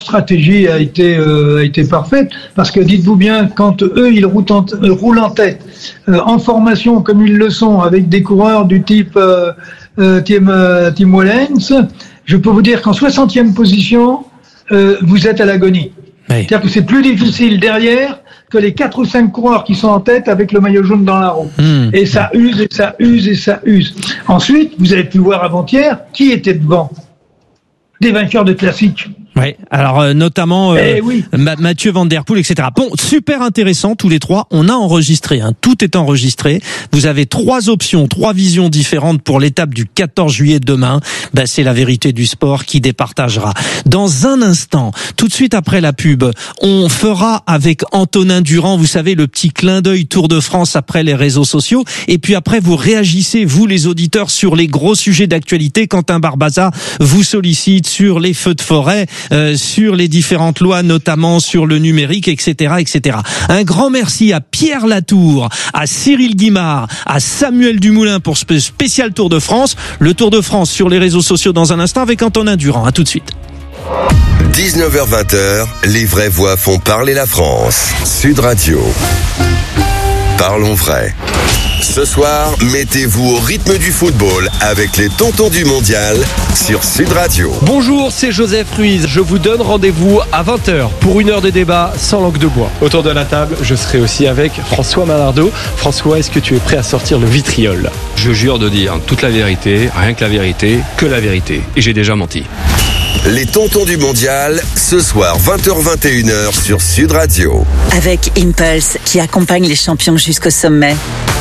stratégie a été parfaite, parce que dites-vous bien, quand eux ils roulent en tête en formation comme ils le sont, avec des coureurs du type Tim Wellens, je peux vous dire qu'en 60e position vous êtes à l'agonie. Oui. C'est-à-dire que c'est plus difficile derrière que les 4 ou 5 coureurs qui sont en tête avec le maillot jaune dans la roue. Et ça use, et ça use, et ça use. Ensuite, vous avez pu voir avant-hier qui était devant. Des vainqueurs de classiques. Oui, alors notamment Mathieu Van Der Poel, etc. Bon, super intéressant tous les trois. On a enregistré, tout est enregistré. Vous avez 3 options, 3 visions différentes pour l'étape du 14 juillet demain. C'est la vérité du sport qui départagera. Dans un instant, tout de suite après la pub, on fera avec Antonin Durand, vous savez, le petit clin d'œil Tour de France après les réseaux sociaux. Et puis après, vous réagissez, vous les auditeurs, sur les gros sujets d'actualité. Quentin Barbaza vous sollicite sur les feux de forêt, sur les différentes lois, notamment sur le numérique, etc., etc. Un grand merci à Pierre Latour, à Cyril Guimard, à Samuel Dumoulin pour ce spécial Tour de France. Le Tour de France sur les réseaux sociaux dans un instant avec Antonin Durand. À tout de suite. 19h-20h, les vraies voix font parler la France. Sud Radio. Parlons vrai. Ce soir, mettez-vous au rythme du football avec les tontons du mondial sur Sud Radio. Bonjour, c'est Joseph Ruiz. Je vous donne rendez-vous à 20h pour une heure de débat sans langue de bois. Autour de la table, je serai aussi avec François Malardeau. François, est-ce que tu es prêt à sortir le vitriol ? Je jure de dire toute la vérité, rien que la vérité, que la vérité. Et j'ai déjà menti. Les tontons du mondial, ce soir 20h-21h sur Sud Radio. Avec Impulse, qui accompagne les champions jusqu'au sommet.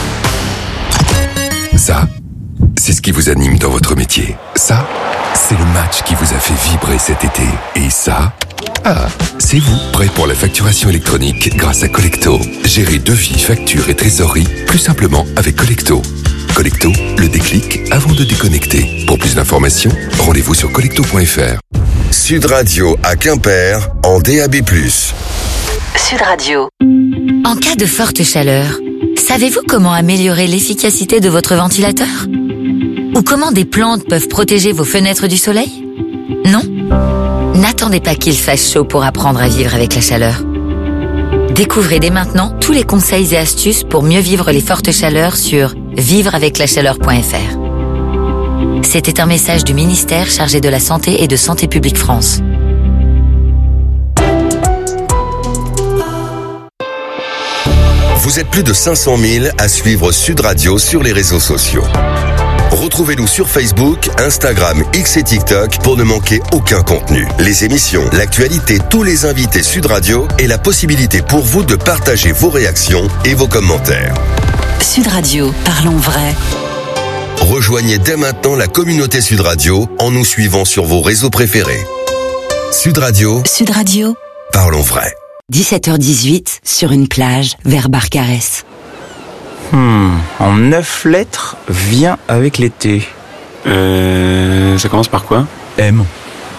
Ça, c'est ce qui vous anime dans votre métier. Ça, c'est le match qui vous a fait vibrer cet été. Et ça, c'est vous, prêt pour la facturation électronique grâce à Collecto. Gérez devis, factures et trésorerie plus simplement avec Collecto. Collecto, le déclic avant de déconnecter. Pour plus d'informations, rendez-vous sur collecto.fr. Sud Radio à Quimper en DAB+. Sud Radio. En cas de forte chaleur, savez-vous comment améliorer l'efficacité de votre ventilateur ? Ou comment des plantes peuvent protéger vos fenêtres du soleil ? Non ? N'attendez pas qu'il fasse chaud pour apprendre à vivre avec la chaleur. Découvrez dès maintenant tous les conseils et astuces pour mieux vivre les fortes chaleurs sur vivreaveclachaleur.fr. C'était un message du ministère chargé de la Santé et de Santé publique France. Vous êtes plus de 500 000 à suivre Sud Radio sur les réseaux sociaux. Retrouvez-nous sur Facebook, Instagram, X et TikTok pour ne manquer aucun contenu. Les émissions, l'actualité, tous les invités Sud Radio et la possibilité pour vous de partager vos réactions et vos commentaires. Sud Radio, parlons vrai. Rejoignez dès maintenant la communauté Sud Radio en nous suivant sur vos réseaux préférés. Sud Radio. Sud Radio. Parlons vrai. 17h18 sur une plage vers Barcarès. En 9 lettres, vient avec l'été. Ça commence par quoi ? M. Moustique ?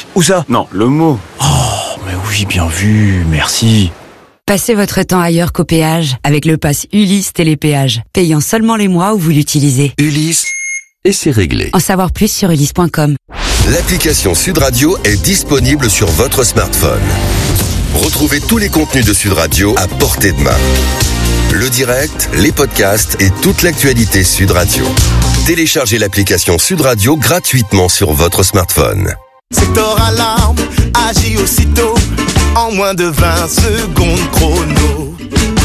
Où ça ? Non, le mot. Oh, mais oui, bien vu, merci. Passez votre temps ailleurs qu'au péage avec le pass Ulysse Télépéage, payant seulement les mois où vous l'utilisez. Ulysse, et c'est réglé. En savoir plus sur ulysse.com. L'application Sud Radio est disponible sur votre smartphone. Retrouvez tous les contenus de Sud Radio à portée de main. Le direct, les podcasts et toute l'actualité Sud Radio. Téléchargez l'application Sud Radio gratuitement sur votre smartphone. Secteur Alarme agit aussitôt en moins de 20 secondes chrono.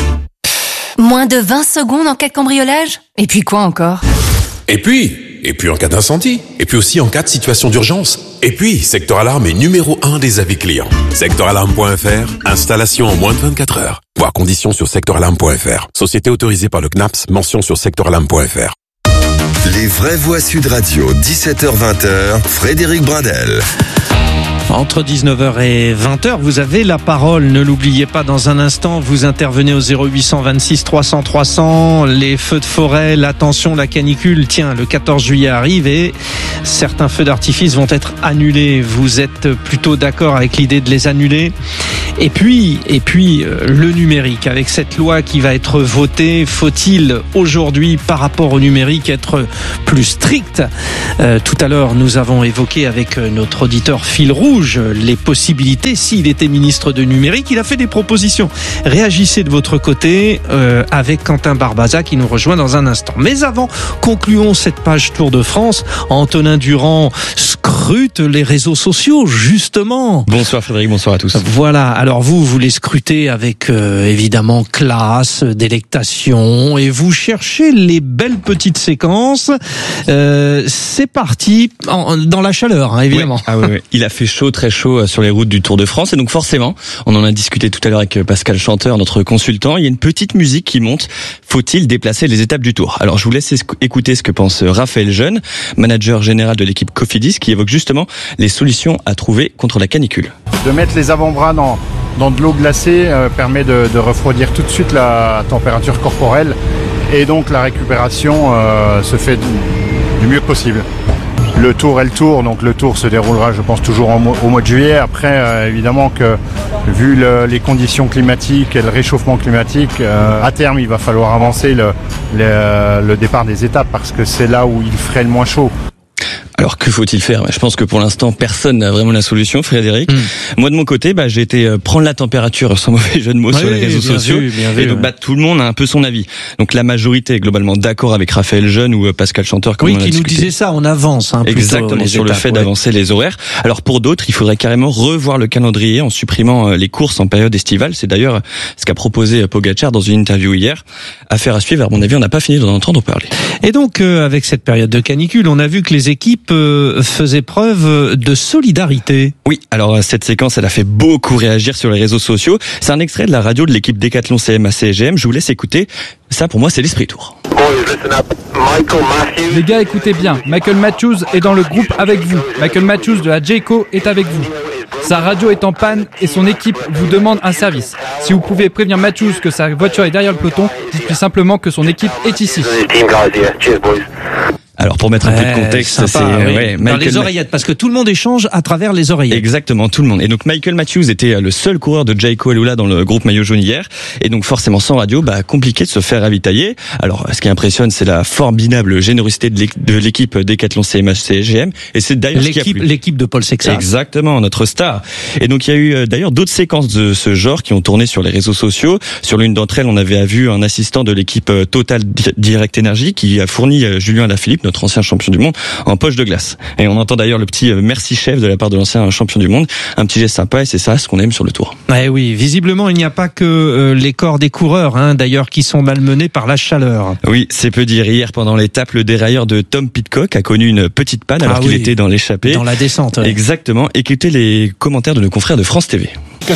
Moins de 20 secondes en cas de cambriolage ? Et puis quoi encore ? Et puis en cas d'incendie. Et puis aussi en cas de situation d'urgence. Et puis, Secteur Alarme est numéro 1 des avis clients. Secteuralarme.fr, installation en moins de 24 heures. Voir conditions sur secteuralarme.fr. Société autorisée par le CNAPS, mention sur secteuralarme.fr. Les vraies voix Sud Radio, 17h-20h, Frédéric Brindel. Entre 19h et 20h, vous avez la parole. Ne l'oubliez pas, dans un instant, vous intervenez au 0826 300 300. Les feux de forêt, l'attention, la canicule. Tiens, le 14 juillet arrive et certains feux d'artifice vont être annulés. Vous êtes plutôt d'accord avec l'idée de les annuler ? Et puis, le numérique, avec cette loi qui va être votée, faut-il aujourd'hui, par rapport au numérique, être plus strict ? Tout à l'heure, nous avons évoqué avec notre auditeur Fil Rouge les possibilités. S'il était ministre de numérique, il a fait des propositions. Réagissez de votre côté avec Quentin Barbaza qui nous rejoint dans un instant. Mais avant, concluons cette page Tour de France. Antonin Durand scrute les réseaux sociaux, justement. Bonsoir Frédéric, bonsoir à tous. Voilà, alors vous les scrutez avec évidemment classe, délectation, et vous cherchez les belles petites séquences. C'est parti dans la chaleur, hein, évidemment. Oui. Ah oui. Il a fait chaud, très chaud sur les routes du Tour de France, et donc forcément, on en a discuté tout à l'heure avec Pascal Chanteur, notre consultant, il y a une petite musique qui monte. Faut-il déplacer les étapes du Tour ? Alors je vous laisse écouter ce que pense Raphaël Jeune, manager général de l'équipe Cofidis, qui évoque justement les solutions à trouver contre la canicule. De mettre les avant-bras dans de l'eau glacée permet de refroidir tout de suite la température corporelle, et donc la récupération se fait du mieux possible. Le Tour est le Tour, donc le Tour se déroulera, je pense, toujours au mois de juillet. Après, évidemment que vu les conditions climatiques et le réchauffement climatique, à terme, il va falloir avancer le départ des étapes, parce que c'est là où il ferait le moins chaud. Alors que faut-il faire ? Je pense que pour l'instant personne n'a vraiment la solution, Frédéric. Moi de mon côté, j'ai été prendre la température, sans mauvais jeu de mots, sur les réseaux sociaux. Et donc tout le monde a un peu son avis. Donc la majorité est globalement d'accord avec Raphaël Jeune ou Pascal Chanteur, comme on a discuté. Qui nous disait ça, on avance exactement sur le fait d'avancer les horaires. Alors pour d'autres, il faudrait carrément revoir le calendrier en supprimant les courses en période estivale. C'est d'ailleurs ce qu'a proposé Pogacar dans une interview hier. Affaire à suivre. À mon avis, on n'a pas fini d'en entendre parler. Et donc avec cette période de canicule, on a vu que les équipes faisait preuve de solidarité. Oui, alors cette séquence, elle a fait beaucoup réagir sur les réseaux sociaux. C'est un extrait de la radio de l'équipe Decathlon CMA CGM. Je vous laisse écouter. Ça, pour moi, c'est l'esprit Tour. Les gars, écoutez bien. Michael Matthews est dans le groupe avec vous. Michael Matthews de la Jayco est avec vous. Sa radio est en panne et son équipe vous demande un service. Si vous pouvez prévenir Matthews que sa voiture est derrière le peloton, dites-lui simplement que son équipe est ici. Alors pour mettre un peu de contexte, c'est dans les oreillettes, parce que tout le monde échange à travers les oreillettes. Exactement, tout le monde. Et donc Michael Matthews était le seul coureur de Jayco Elula dans le groupe maillot jaune hier, et donc forcément sans radio, compliqué de se faire ravitailler. Alors ce qui impressionne, c'est la formidable générosité de l'équipe Decathlon CMA CGM, et c'est d'ailleurs l'équipe de Paul Sexas. Exactement, notre star. Et donc il y a eu d'ailleurs d'autres séquences de ce genre qui ont tourné sur les réseaux sociaux. Sur l'une d'entre elles, on avait vu un assistant de l'équipe Total Direct Energy qui a fourni Julien Alaphilippe, notre ancien champion du monde, en poche de glace. Et on entend d'ailleurs le petit merci chef de la part de l'ancien champion du monde. Un petit geste sympa, et c'est ça ce qu'on aime sur le Tour. Oui, visiblement il n'y a pas que les corps des coureurs, d'ailleurs, qui sont malmenés par la chaleur. Oui, c'est peu dire. Hier, pendant l'étape, le dérailleur de Tom Pidcock a connu une petite panne alors qu'il était dans l'échappée. Dans la descente. Exactement. Écoutez les commentaires de nos confrères de France TV.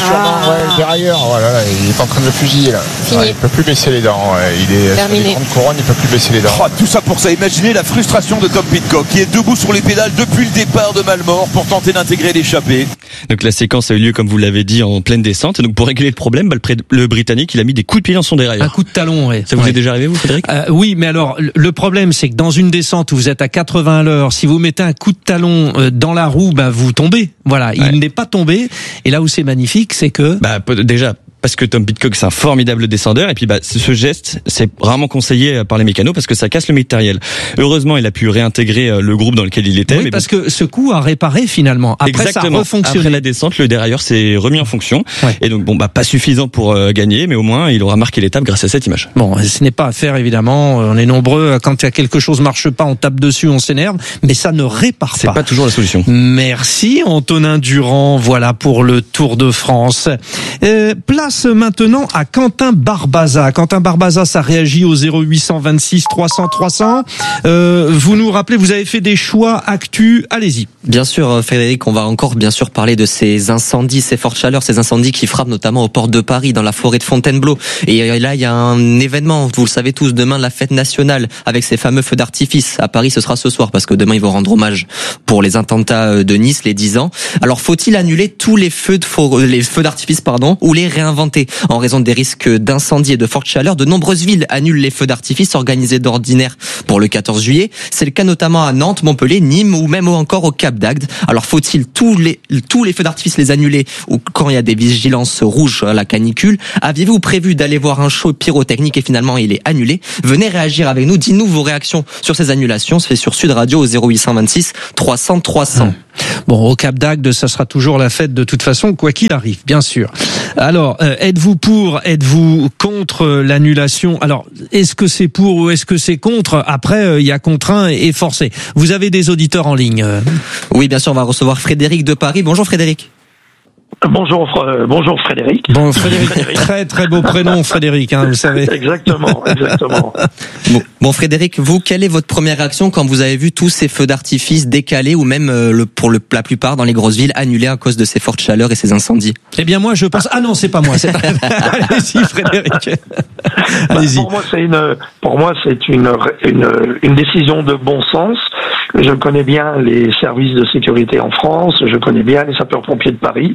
Le dérailleur, il est en train de le fusiller là. Il peut plus baisser les dents. Il est terminé. Sur les grandes couronnes, il peut plus baisser les dents. Tout ça pour ça. Imaginez la frustration de Tom Pidcock qui est debout sur les pédales depuis le départ de Malmort pour tenter d'intégrer l'échappée. Donc la séquence a eu lieu, comme vous l'avez dit, en pleine descente. Et donc pour régler le problème, le Britannique, il a mis des coups de pied dans son dérailleur. Un coup de talon, oui. Ça vous est déjà arrivé, vous, Frédéric ? Oui, mais alors le problème, c'est que dans une descente où vous êtes à 80 à l'heure, si vous mettez un coup de talon dans la roue, vous tombez. Voilà, il n'est pas tombé. Et là où c'est magnifique, c'est que déjà parce que Tom Pidcock c'est un formidable descendeur, et puis ce geste c'est rarement conseillé par les mécanos parce que ça casse le matériel. Heureusement il a pu réintégrer le groupe dans lequel il était. Oui, parce que ce coup a réparé finalement. Après exactement. Ça a refonctionné. Après la descente, le dérailleur s'est remis en fonction. Et donc pas suffisant pour gagner, mais au moins il aura marqué l'étape grâce à cette image. Bon, ce n'est pas à faire évidemment. On est nombreux, quand il y a quelque chose marche pas, on tape dessus, on s'énerve, mais ça ne répare pas. C'est pas toujours la solution. Merci Antonin Durand. Voilà pour le Tour de France. Place maintenant à Quentin Barbaza. Quentin Barbaza, ça réagit au 0826 300 300. Vous nous rappelez, vous avez fait des choix actus. Allez-y. Bien sûr, Frédéric, on va encore bien sûr parler de ces incendies, ces fortes chaleurs, ces incendies qui frappent notamment aux portes de Paris, dans la forêt de Fontainebleau. Et là, il y a un événement, vous le savez tous, demain, la fête nationale, avec ces fameux feux d'artifice. À Paris, ce sera ce soir, parce que demain, ils vont rendre hommage pour les attentats de Nice, les 10 ans. Alors, faut-il annuler tous les feux d'artifice, pardon, ou les réinventer. En raison des risques d'incendie et de forte chaleur, de nombreuses villes annulent les feux d'artifice organisés d'ordinaire pour le 14 juillet. C'est le cas notamment à Nantes, Montpellier, Nîmes ou même encore au Cap d'Agde. Alors faut-il tous les feux d'artifice les annuler ou quand il y a des vigilances rouges à la canicule? Aviez-vous prévu d'aller voir un show pyrotechnique et finalement il est annulé? Venez réagir avec nous, dites-nous vos réactions sur ces annulations. C'est sur Sud Radio au 0826 300 300. Bon, au Cap d'Agde, ça sera toujours la fête de toute façon, quoi qu'il arrive, bien sûr. Alors, êtes-vous contre l'annulation? Alors, est-ce que c'est pour ou est-ce que c'est contre? Après, il y a contraint et forcé. Vous avez des auditeurs en ligne? Oui, bien sûr, on va recevoir Frédéric de Paris. Bonjour Frédéric. Bonjour Frédéric. Bon, Frédéric, très très beau prénom Frédéric, hein, vous savez. Exactement. Bon Frédéric, vous, quelle est votre première réaction quand vous avez vu tous ces feux d'artifice décalés ou même la plupart dans les grosses villes annulés à cause de ces fortes chaleurs et ces incendies? Eh bien moi je pense, non c'est pas moi, c'est pas... Allez-y Frédéric. Allez-y. Pour moi c'est une décision de bon sens. Je connais bien les services de sécurité en France, je connais bien les sapeurs-pompiers de Paris.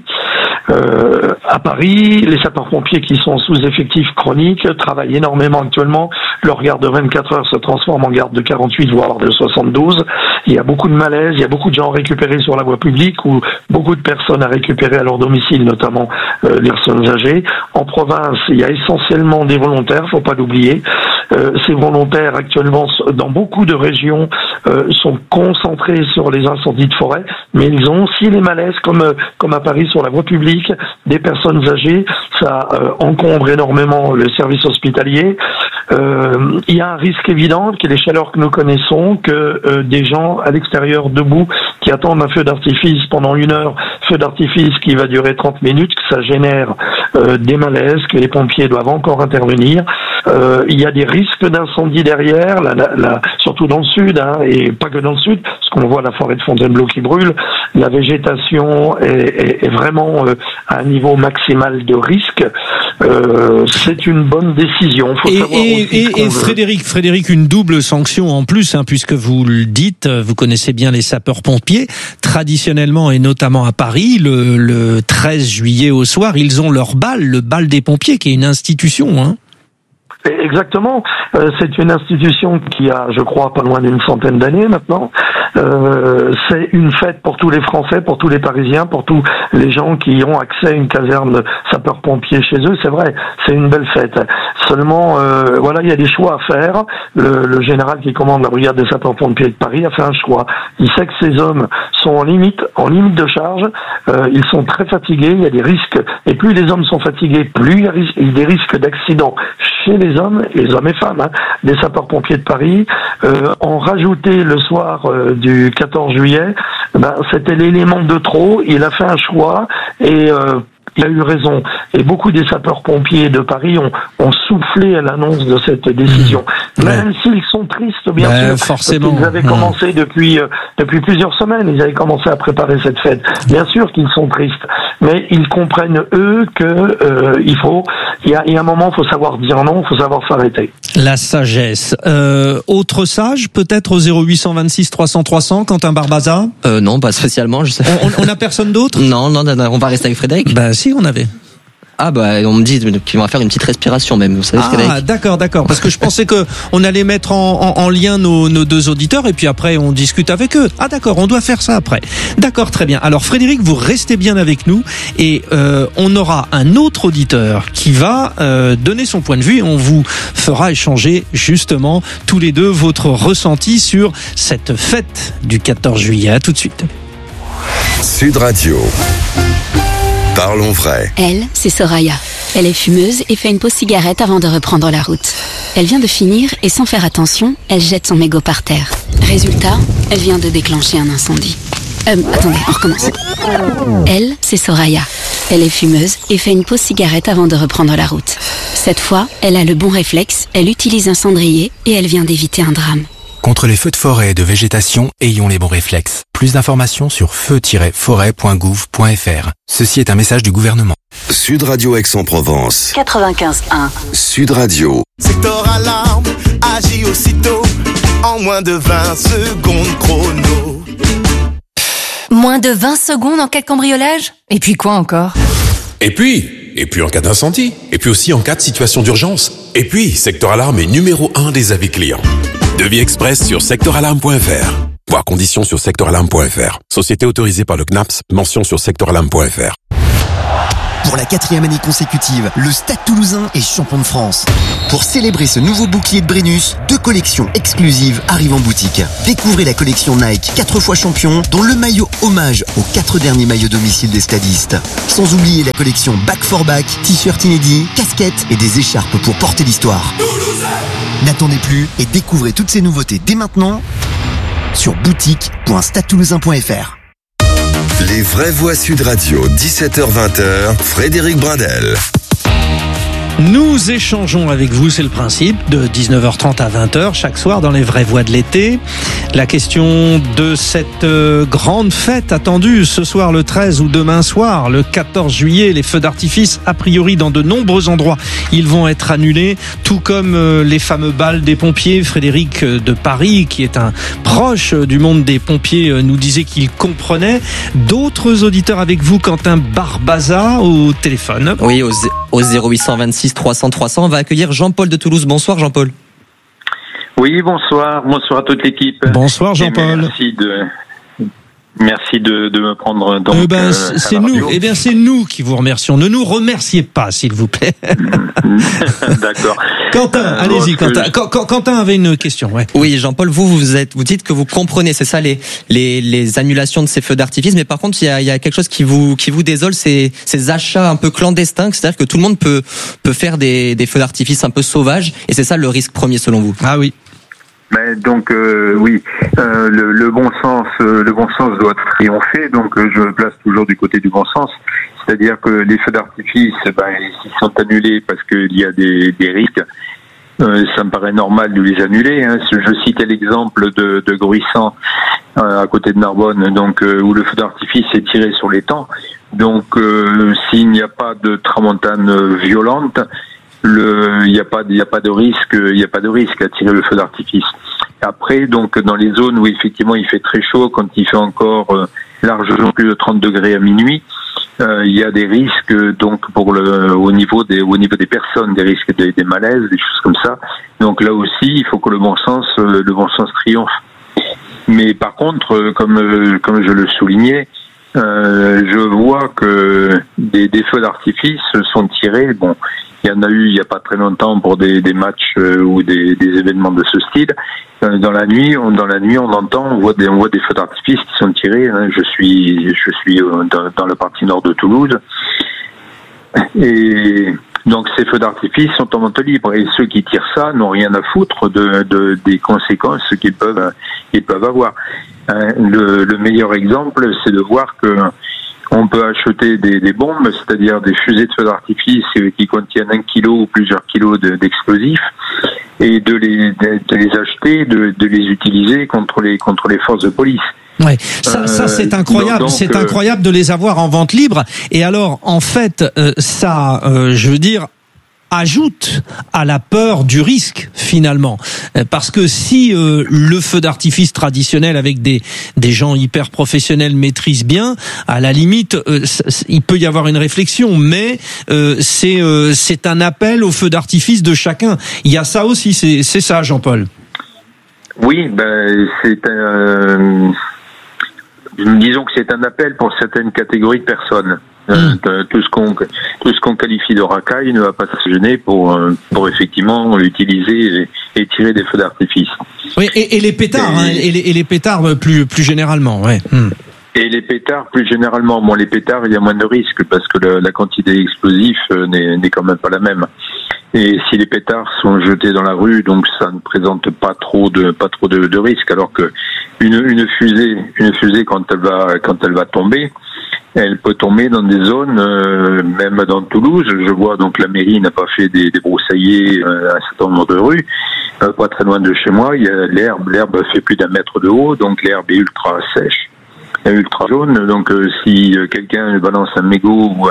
À Paris, les sapeurs-pompiers qui sont sous effectifs chroniques travaillent énormément actuellement. Leur garde de 24 heures se transforme en garde de 48 voire de 72. Il y a beaucoup de malaise, il y a beaucoup de gens récupérés sur la voie publique ou beaucoup de personnes à récupérer à leur domicile, notamment les personnes âgées. En province, il y a essentiellement des volontaires, faut pas l'oublier. Ces volontaires actuellement dans beaucoup de régions sont concentrés sur les incendies de forêt, mais ils ont aussi les malaises comme à Paris sur la voie publique, des personnes âgées, ça encombre énormément le service hospitalier. Il y a un risque évident que les chaleurs que nous connaissons, que des gens à l'extérieur debout qui attendent un feu d'artifice pendant 1 heure, feu d'artifice qui va durer 30 minutes, que ça génère des malaises, que les pompiers doivent encore intervenir. Il y a des risques d'incendie derrière, surtout dans le sud, hein, et pas que dans le sud, parce qu'on voit la forêt de Fontainebleau qui brûle. La végétation est vraiment à un niveau maximal de risque. C'est une bonne décision. Faut et Frédéric, une double sanction en plus, hein, puisque vous le dites, vous connaissez bien les sapeurs-pompiers. Traditionnellement et notamment à Paris, le 13 juillet au soir, ils ont leur bal, le bal des pompiers, qui est une institution, hein. Exactement. C'est une institution qui a, je crois, pas loin d'une centaine d'années maintenant. C'est une fête pour tous les Français, pour tous les Parisiens, pour tous les gens qui ont accès à une caserne de sapeurs-pompiers chez eux. C'est vrai, c'est une belle fête. Seulement, voilà, il y a des choix à faire. Le général qui commande la brigade des sapeurs-pompiers de Paris a fait un choix. Il sait que ces hommes sont en limite de charge. Ils sont très fatigués. Il y a des risques. Et plus les hommes sont fatigués, plus il y a des risques d'accidents chez les hommes et femmes, hein, des sapeurs-pompiers de Paris. En rajouter le soir du 14 juillet, c'était l'élément de trop. Il a fait un choix et il a eu raison. Et beaucoup des sapeurs-pompiers de Paris ont soufflé à l'annonce de cette décision. Même s'ils sont tristes, bien sûr. Forcément. Ils avaient commencé depuis plusieurs semaines, ils avaient commencé à préparer cette fête. Bien sûr qu'ils sont tristes. Mais ils comprennent, eux, que il y a un moment, il faut savoir dire non, il faut savoir s'arrêter. La sagesse. Autre sage, peut-être au 0826 300 300, Quentin Barbaza? Non, pas spécialement, je sais. On a personne d'autre? Non, on va rester avec Frédéric. Si, on avait. Ah on me dit qu'ils vont faire une petite respiration même, vous savez, Frédéric. Ah d'accord, parce que je pensais que on allait mettre en lien nos deux auditeurs et puis après on discute avec eux. Ah d'accord, on doit faire ça après. D'accord, très bien. Alors Frédéric, vous restez bien avec nous et on aura un autre auditeur qui va donner son point de vue et on vous fera échanger justement tous les deux votre ressenti sur cette fête du 14 juillet. À tout de suite. Sud Radio. Parlons vrai. Elle, c'est Soraya. Elle est fumeuse et fait une pause cigarette avant de reprendre la route. Elle vient de finir et sans faire attention, elle jette son mégot par terre. Résultat, elle vient de déclencher un incendie. Attendez, on recommence. Elle, c'est Soraya. Elle est fumeuse et fait une pause cigarette avant de reprendre la route. Cette fois, elle a le bon réflexe, elle utilise un cendrier et elle vient d'éviter un drame. Contre les feux de forêt et de végétation, ayons les bons réflexes. Plus d'informations sur feu-forêt.gouv.fr. Ceci est un message du gouvernement. Sud Radio Aix-en-Provence. 95.1. Sud Radio. Secteur alarme, agit aussitôt. En moins de 20 secondes chrono. Moins de 20 secondes en cas de cambriolage? Et puis quoi encore? Et puis, et puis en cas d'incendie, et puis aussi en cas de situation d'urgence. Et puis, Secteur Alarme est numéro 1 des avis clients. Devis express sur secteuralarme.fr. Voir conditions sur secteuralarme.fr. Société autorisée par le CNAPS, mention sur secteuralarme.fr. Pour la 4e année consécutive, le Stade Toulousain est champion de France. Pour célébrer ce nouveau bouclier de Brennus, 2 collections exclusives arrivent en boutique. Découvrez la collection Nike 4 fois champion, dont le maillot hommage aux 4 derniers maillots domicile des stadistes. Sans oublier la collection Back for Back, t-shirt inédits, casquettes et des écharpes pour porter l'histoire. N'attendez plus et découvrez toutes ces nouveautés dès maintenant sur boutique.stadetoulousain.fr. Les vraies voix Sud Radio, 17h-20h, Frédéric Brindel. Nous échangeons avec vous, c'est le principe, de 19h30 à 20h chaque soir dans les vraies voix de l'été. La question de cette grande fête attendue ce soir le 13 ou demain soir, le 14 juillet, les feux d'artifice, a priori dans de nombreux endroits, ils vont être annulés, tout comme les fameux bals des pompiers. Frédéric de Paris, qui est un proche du monde des pompiers, nous disait qu'il comprenait. D'autres auditeurs avec vous, Quentin Barbaza au téléphone. Oui, au 0826 300 300. On va accueillir Jean-Paul de Toulouse. Bonsoir Jean-Paul. Oui, bonsoir à toute l'équipe. Bonsoir Jean-Paul. Merci de me prendre donc. C'est nous. Eh bien, c'est nous qui vous remercions. Ne nous remerciez pas, s'il vous plaît. D'accord. Quentin, allez-y, Quentin. Quentin avait une question, ouais. Oui, Jean-Paul, vous dites que vous comprenez, c'est ça, les annulations de ces feux d'artifice, mais par contre, il y a quelque chose qui vous désole, c'est ces achats un peu clandestins, c'est-à-dire que tout le monde peut faire des feux d'artifice un peu sauvages, et c'est ça le risque premier selon vous. Ah oui. Mais donc oui, le bon sens doit triompher. Donc je me place toujours du côté du bon sens, c'est-à-dire que les feux d'artifice, ils sont annulés parce qu'il y a des risques. Ça me paraît normal de les annuler. Hein. Je citais l'exemple de Gruissant à côté de Narbonne, donc où le feu d'artifice est tiré sur l'étang. Donc s'il n'y a pas de tramontane violente, il n'y a pas de risque à tirer le feu d'artifice. Après, donc dans les zones où effectivement il fait très chaud, quand il fait encore largement plus de 30 degrés à minuit, il y a des risques donc au niveau des personnes, des risques des malaises, des choses comme ça. Donc là aussi, il faut que le bon sens triomphe. Mais par contre, comme je le soulignais, je vois que des feux d'artifice sont tirés. Bon, il y en a eu il n'y a pas très longtemps pour des matchs ou des événements de ce style. Dans la nuit, on voit des feux d'artifice qui sont tirés. Hein. Je suis dans la partie nord de Toulouse, et donc ces feux d'artifice sont en vente libre, et ceux qui tirent ça n'ont rien à foutre des conséquences qu'ils peuvent avoir. Le meilleur exemple, c'est de voir que on peut acheter des bombes, c'est-à-dire des fusées de feux d'artifice qui contiennent 1 kilo ou plusieurs kilos d'explosifs, et de les acheter, de les utiliser contre les forces de police. Ouais, ça c'est incroyable, c'est incroyable de les avoir en vente libre. Et alors, en fait, je veux dire, ajoute à la peur du risque finalement, parce que si le feu d'artifice traditionnel avec des gens hyper professionnels maîtrisent bien, à la limite il peut y avoir une réflexion, mais c'est un appel au feu d'artifice de chacun. Il y a ça aussi, c'est ça, Jean-Paul. Oui, disons que c'est un appel pour certaines catégories de personnes. Tout ce qu'on qualifie de racaille ne va pas se gêner pour effectivement utiliser et tirer des feux d'artifice. Oui, et les pétards, et les pétards plus généralement, ouais. Et les pétards plus généralement, les pétards, il y a moins de risques parce que la quantité d'explosifs n'est quand même pas la même. Et si les pétards sont jetés dans la rue, donc ça ne présente pas trop de risques, alors que une fusée quand elle va tomber, elle peut tomber dans des zones, même dans Toulouse. Je vois donc la mairie n'a pas fait des broussaillers à un certain nombre de rues, pas très loin de chez moi. Il y a l'herbe fait plus d'1 mètre de haut, donc l'herbe est ultra sèche, ultra jaune. Donc si quelqu'un balance un mégot ou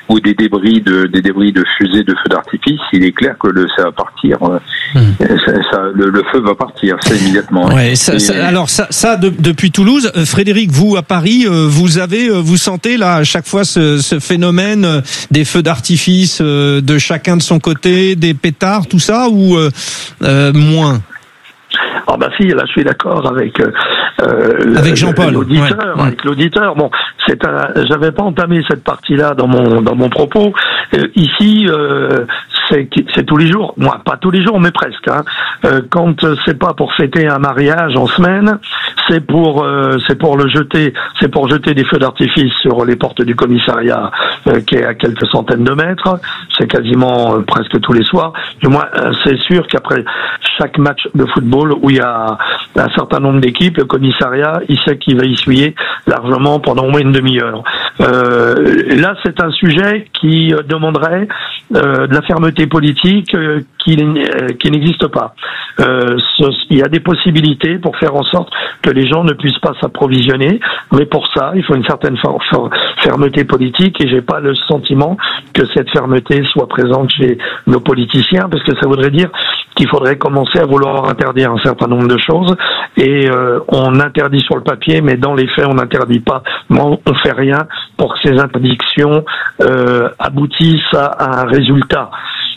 ou des débris de fusées de feux d'artifice, il est clair que ça va partir. Le feu va partir, c'est immédiatement. Ouais, depuis Toulouse, Frédéric, vous à Paris, vous sentez là à chaque fois ce phénomène des feux d'artifice de chacun de son côté, des pétards, tout ça, ou moins? Ah bah si, là je suis d'accord avec Jean-Paul, l'auditeur, avec l'auditeur. Bon, j'avais pas entamé cette partie-là dans mon propos. Ici, c'est tous les jours. Moi, pas tous les jours, mais presque. Quand c'est pas pour fêter un mariage en semaine, c'est pour jeter des feux d'artifice sur les portes du commissariat qui est à quelques centaines de mètres. C'est quasiment presque tous les soirs. Du moins, c'est sûr qu'après chaque match de football où il y a un certain nombre d'équipes, le commissariat, il sait qu'il va essuyer largement pendant au moins une demi-heure. Là, c'est un sujet qui demanderait de la fermeté politique qui n'existe pas. Il y a des possibilités pour faire en sorte que les gens ne puissent pas s'approvisionner, mais pour ça, il faut une certaine fermeté politique, et j'ai pas le sentiment que cette fermeté soit présente chez nos politiciens, parce que ça voudrait dire qu'il faudrait commencer à vouloir interdire un certain nombre de choses, et on interdit sur le papier, mais dans les faits, on n'interdit pas, on fait rien pour que ces interdictions aboutissent à un résultat.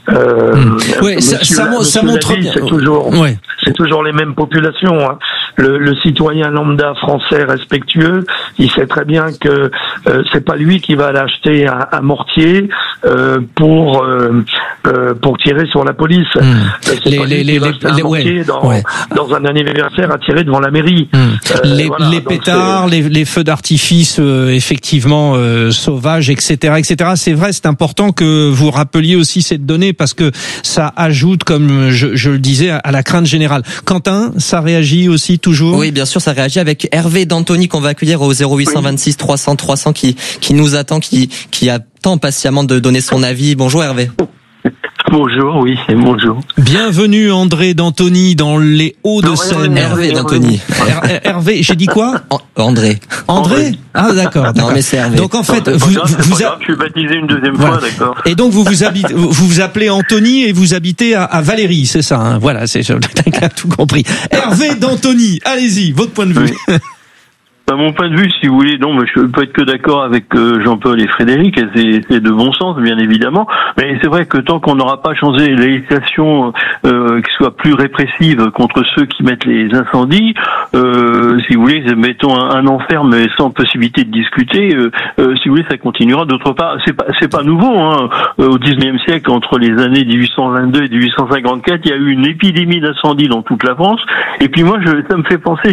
Ça montre bien. C'est toujours les mêmes populations. Le citoyen lambda français respectueux, il sait très bien que c'est pas lui qui va aller acheter un mortier pour tirer sur la police. C'est pas lui qui va acheter un mortier dans un anniversaire à tirer devant la mairie. Les pétards, les feux d'artifice, effectivement sauvages, etc. C'est vrai, c'est important que vous rappeliez aussi cette donnée, parce que ça ajoute, comme je le disais, à la crainte générale. Quentin, ça réagit aussi toujours? Oui, bien sûr, ça réagit avec Hervé d'Antony qu'on va accueillir au 0826 300 300 qui nous attend, qui attend patiemment de donner son avis. Bonjour Hervé. Bonjour, bonjour. Bienvenue André d'Antony dans les Hauts-de-Seine. Hervé d'Antony. Hervé, j'ai dit quoi? André. Ah d'accord. Non mais c'est Hervé. Donc en fait, je suis baptisé une deuxième fois, d'accord. Et donc vous appelez Antony et vous habitez à Valérie, c'est ça, hein? Voilà, j'ai tout compris. Hervé d'Antony, allez-y, votre point de vue. Oui. Mon point de vue, si vous voulez, non, mais je peux être que d'accord avec Jean-Paul et Frédéric, et c'est de bon sens, bien évidemment. Mais c'est vrai que tant qu'on n'aura pas changé la législation qui soit plus répressive contre ceux qui mettent les incendies, si vous voulez, mettons un enfer, mais sans possibilité de discuter, si vous voulez, ça continuera. D'autre part, c'est pas nouveau, hein. Au XIXe siècle, entre les années 1822 et 1854, il y a eu une épidémie d'incendies dans toute la France. Et puis moi, ça me fait penser,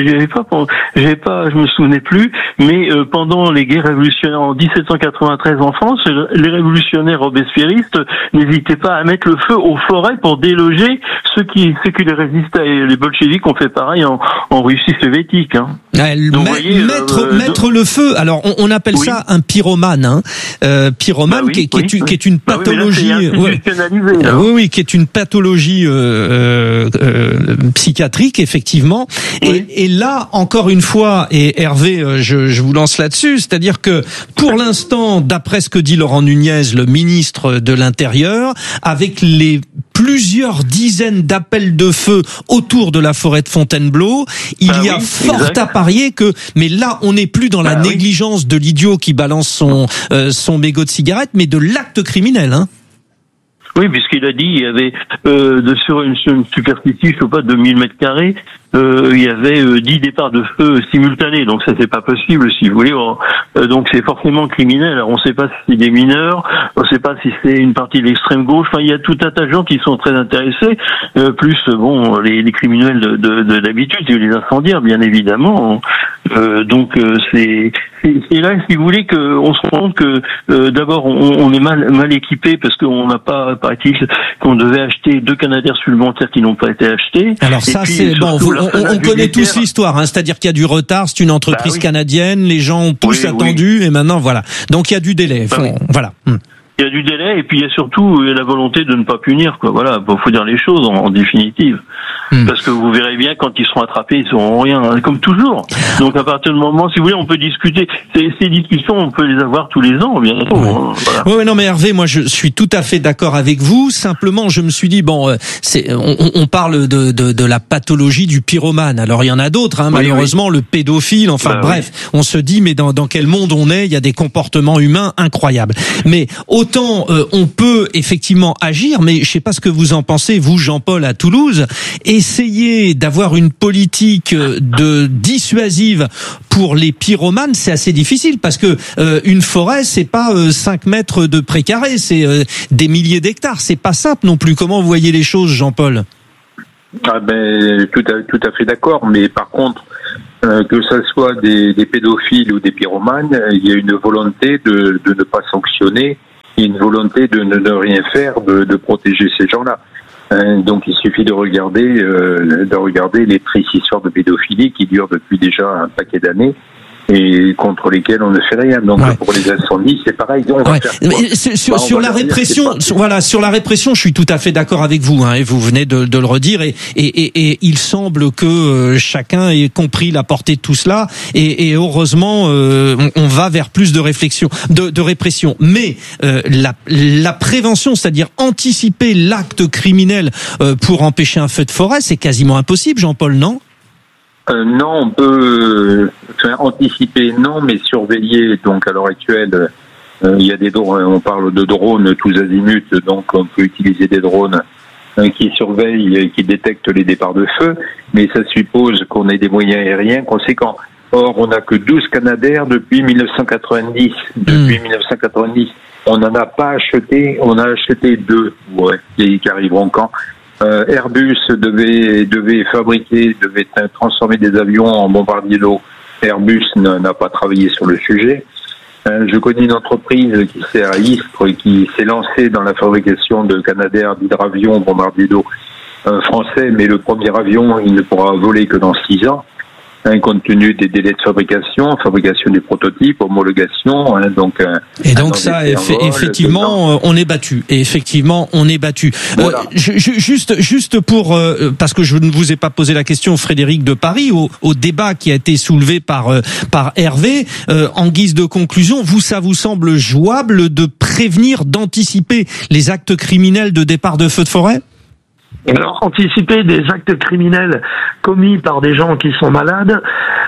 je me souvenais plus, mais pendant les guerres révolutionnaires en 1793 en France, les révolutionnaires robespierristes n'hésitaient pas à mettre le feu aux forêts pour déloger ceux qui les résistaient. Et les bolcheviks ont fait pareil en Russie soviétique. Hein. Donc, mettre le feu. Alors on appelle ça un pyromane. Hein. Pyromane qui est une pathologie. Oui, qui est une pathologie psychiatrique, effectivement. Et là, encore une fois. Et Hervé, je vous lance là-dessus, c'est-à-dire que pour l'instant, d'après ce que dit Laurent Nunez, le ministre de l'Intérieur, avec les plusieurs dizaines d'appels de feu autour de la forêt de Fontainebleau, il y a fort à parier que, mais là, on n'est plus dans la négligence de l'idiot qui balance son mégot de cigarette, mais de l'acte criminel, hein. Oui, puisqu'il a dit, il y avait sur une superficie, je sais pas, de 1000 mètres carrés, il y avait 10 départs de feu simultanés, donc ça c'est pas possible, si vous voulez. Donc c'est forcément criminel. Alors, on ne sait pas si c'est des mineurs, on ne sait pas si c'est une partie de l'extrême gauche. Enfin, il y a tout un tas de gens qui sont très intéressés, plus les criminels de d'habitude, les incendiaires, bien évidemment. Donc c'est là, si vous voulez, qu'on se rend compte que d'abord on est mal équipé, parce qu'on n'a pas, paraît-il, qu'on devait acheter 2 Canadair supplémentaires qui n'ont pas été achetés. Alors ça, c'est bon. On connaît tous l'histoire, hein, c'est-à-dire qu'il y a du retard. C'est une entreprise canadienne. Les gens ont tous attendu, et maintenant voilà. Donc il y a du délai. Voilà. il y a du délai et puis il y a surtout la volonté de ne pas punir, quoi. Voilà, faut dire les choses en définitive. Parce que vous verrez bien, quand ils seront attrapés, ils seront rien, hein, comme toujours. Donc à partir du moment, si vous voulez, on peut discuter. Ces discussions, on peut les avoir tous les ans, bientôt. Ouais. Hein, voilà. Ouais, non, mais Hervé, moi, je suis tout à fait d'accord avec vous. Simplement, je me suis dit, bon, on parle de la pathologie du pyromane. Alors, il y en a d'autres, hein, malheureusement, le pédophile. Enfin, bref, on se dit, mais dans quel monde on est? Il y a des comportements humains incroyables. Mais autant on peut effectivement agir, mais je sais pas ce que vous en pensez, vous, Jean-Paul, à Toulouse. Essayer d'avoir une politique dissuasive pour les pyromanes, c'est assez difficile parce que une forêt, c'est pas 5 mètres de pré-carré, c'est des milliers d'hectares. C'est pas simple non plus. Comment vous voyez les choses, Jean-Paul? Ah ben, tout à fait d'accord. Mais par contre, que ça soit des pédophiles ou des pyromanes, il y a une volonté de ne pas sanctionner, il y a une volonté de ne rien faire, de protéger ces gens-là. Donc il suffit de regarder les tristes histoires de pédophilie qui durent depuis déjà un paquet d'années et contre lesquels on ne fait rien. Donc pour les incendies, c'est pareil. On va faire sur la répression, sur la répression, je suis tout à fait d'accord avec vous, hein, et vous venez de le redire, et il semble que chacun ait compris la portée de tout cela, et heureusement, on va vers plus de réflexion, de répression. Mais la prévention, c'est-à-dire anticiper l'acte criminel pour empêcher un feu de forêt, c'est quasiment impossible, Jean-Paul, non? Non, on peut anticiper, non, mais surveiller. Donc à l'heure actuelle, il y a des drones. On parle de drones tous azimuts, donc on peut utiliser des drones qui surveillent et qui détectent les départs de feu, mais ça suppose qu'on ait des moyens aériens conséquents. Or, on n'a que 12 Canadair depuis 1990. Depuis 1990, on n'en a pas acheté. On a acheté 2, qui arriveront quand. Airbus devait transformer des avions en bombardiers d'eau. Airbus n'a pas travaillé sur le sujet. Je connais une entreprise qui c'est à Istres qui s'est lancée dans la fabrication de Canadair, d'hydravions, bombardiers d'eau français, mais le premier avion, il ne pourra voler que dans 6 ans. Compte tenu des délais de fabrication des prototypes, homologation, donc. Et donc ça, effectivement, on est battu. Et effectivement, on est battu. Voilà. Juste pour parce que je ne vous ai pas posé la question, Frédéric de Paris, au débat qui a été soulevé par Hervé, en guise de conclusion, ça vous semble jouable de prévenir, d'anticiper les actes criminels de départ de feux de forêt? Alors, anticiper des actes criminels commis par des gens qui sont malades,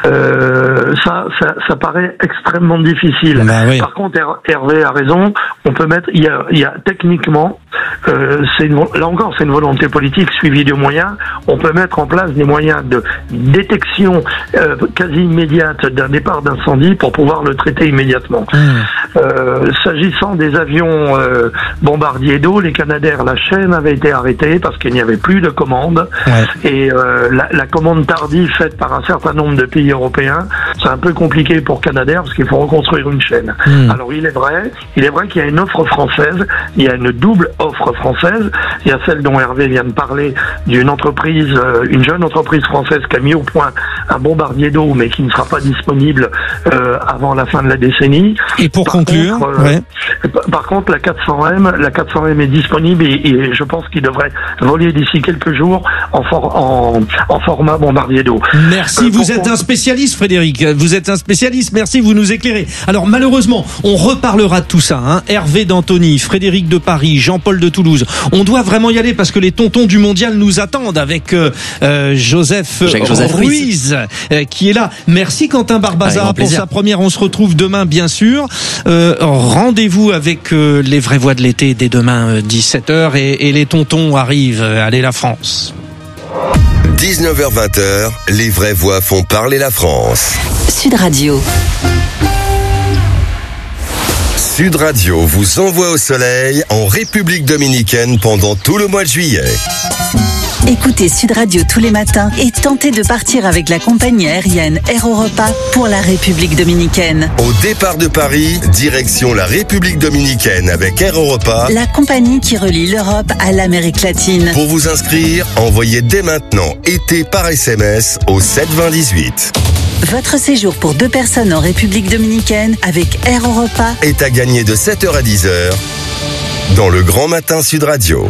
ça paraît extrêmement difficile. Par contre, Hervé a raison. On peut mettre, il y a techniquement, là encore, c'est une volonté politique suivie de moyens. On peut mettre en place des moyens de détection quasi immédiate d'un départ d'incendie pour pouvoir le traiter immédiatement. S'agissant des avions bombardiers d'eau, les Canadair, la chaîne avait été arrêtée parce qu'il n'y avait plus de commande et la commande tardive faite par un certain nombre de pays européens, c'est un peu compliqué pour Canadair parce qu'il faut reconstruire une chaîne. Alors il est vrai qu'il y a une offre française, il y a une double offre française, il y a celle dont Hervé vient de parler d'une entreprise, une jeune entreprise française qui a mis au point un bombardier d'eau mais qui ne sera pas disponible avant la fin de la décennie. Et pour conclure, par contre la 400M est disponible et je pense qu'il devrait voler d'ici quelques jours en format bombardier d'eau. Merci, vous êtes un spécialiste, Frédéric. Vous êtes un spécialiste. Merci, vous nous éclairez. Alors malheureusement, on reparlera de tout ça. Hein. Hervé d'Antony, Frédéric de Paris, Jean-Paul de Toulouse. On doit vraiment y aller parce que les tontons du mondial nous attendent avec Joseph Ruiz qui est là. Merci Quentin Barbaza pour sa première. On se retrouve demain, bien sûr. Rendez-vous avec les vraies voix de l'été dès demain 17h et les tontons arrivent. Allez la France. 19h-20h, les vraies voix font parler la France. Sud Radio. Sud Radio vous envoie au soleil en République dominicaine pendant tout le mois de juillet. Écoutez Sud Radio tous les matins et tentez de partir avec la compagnie aérienne Air Europa pour la République dominicaine. Au départ de Paris, direction la République dominicaine avec Air Europa, la compagnie qui relie l'Europe à l'Amérique latine. Pour vous inscrire, envoyez dès maintenant été par SMS au 72018. Votre séjour pour 2 personnes en République dominicaine avec Air Europa est à gagner de 7h à 10h dans le Grand Matin Sud Radio.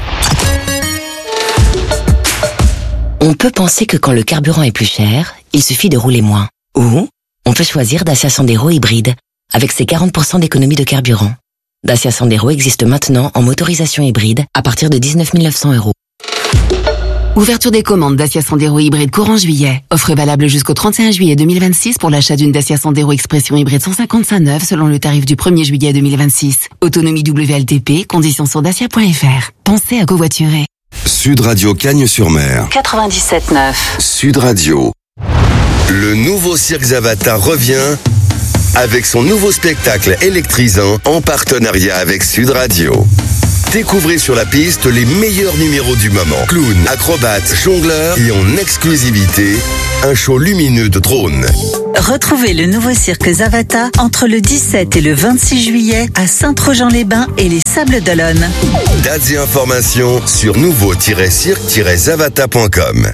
On peut penser que quand le carburant est plus cher, il suffit de rouler moins. Ou on peut choisir Dacia Sandero hybride, avec ses 40% d'économie de carburant. Dacia Sandero existe maintenant en motorisation hybride à partir de 19 900 €. Ouverture des commandes Dacia Sandero hybride courant juillet. Offre valable jusqu'au 31 juillet 2026 pour l'achat d'une Dacia Sandero Expression hybride 155 neuve selon le tarif du 1er juillet 2026. Autonomie WLTP, conditions sur dacia.fr. Pensez à covoiturer. Sud Radio Cagnes-sur-Mer. 97.9. Sud Radio. Le nouveau Cirque Zavata revient avec son nouveau spectacle électrisant en partenariat avec Sud Radio. Découvrez sur la piste les meilleurs numéros du moment. Clowns, acrobates, jongleurs et en exclusivité, un show lumineux de drones. Retrouvez le nouveau cirque Zavata entre le 17 et le 26 juillet à Saint-Trojan-les-Bains et les Sables-d'Olonne. Dates et informations sur nouveau-cirque-zavata.com.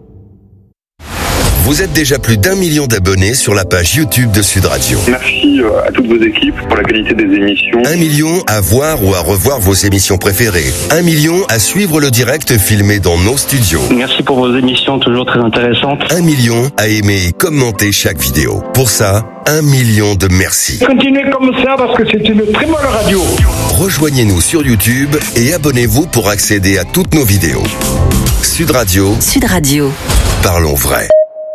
Vous êtes déjà plus d'1 million d'abonnés sur la page YouTube de Sud Radio. Merci à toutes vos équipes pour la qualité des émissions. 1 million à voir ou à revoir vos émissions préférées. 1 million à suivre le direct filmé dans nos studios. Merci pour vos émissions toujours très intéressantes. 1 million à aimer et commenter chaque vidéo. Pour ça, 1 million de merci. Continuez comme ça parce que c'est une très bonne radio. Rejoignez-nous sur YouTube et abonnez-vous pour accéder à toutes nos vidéos. Sud Radio. Sud Radio. Parlons vrai.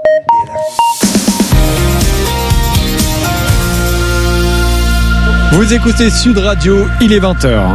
Vous écoutez Sud Radio, il est 20h.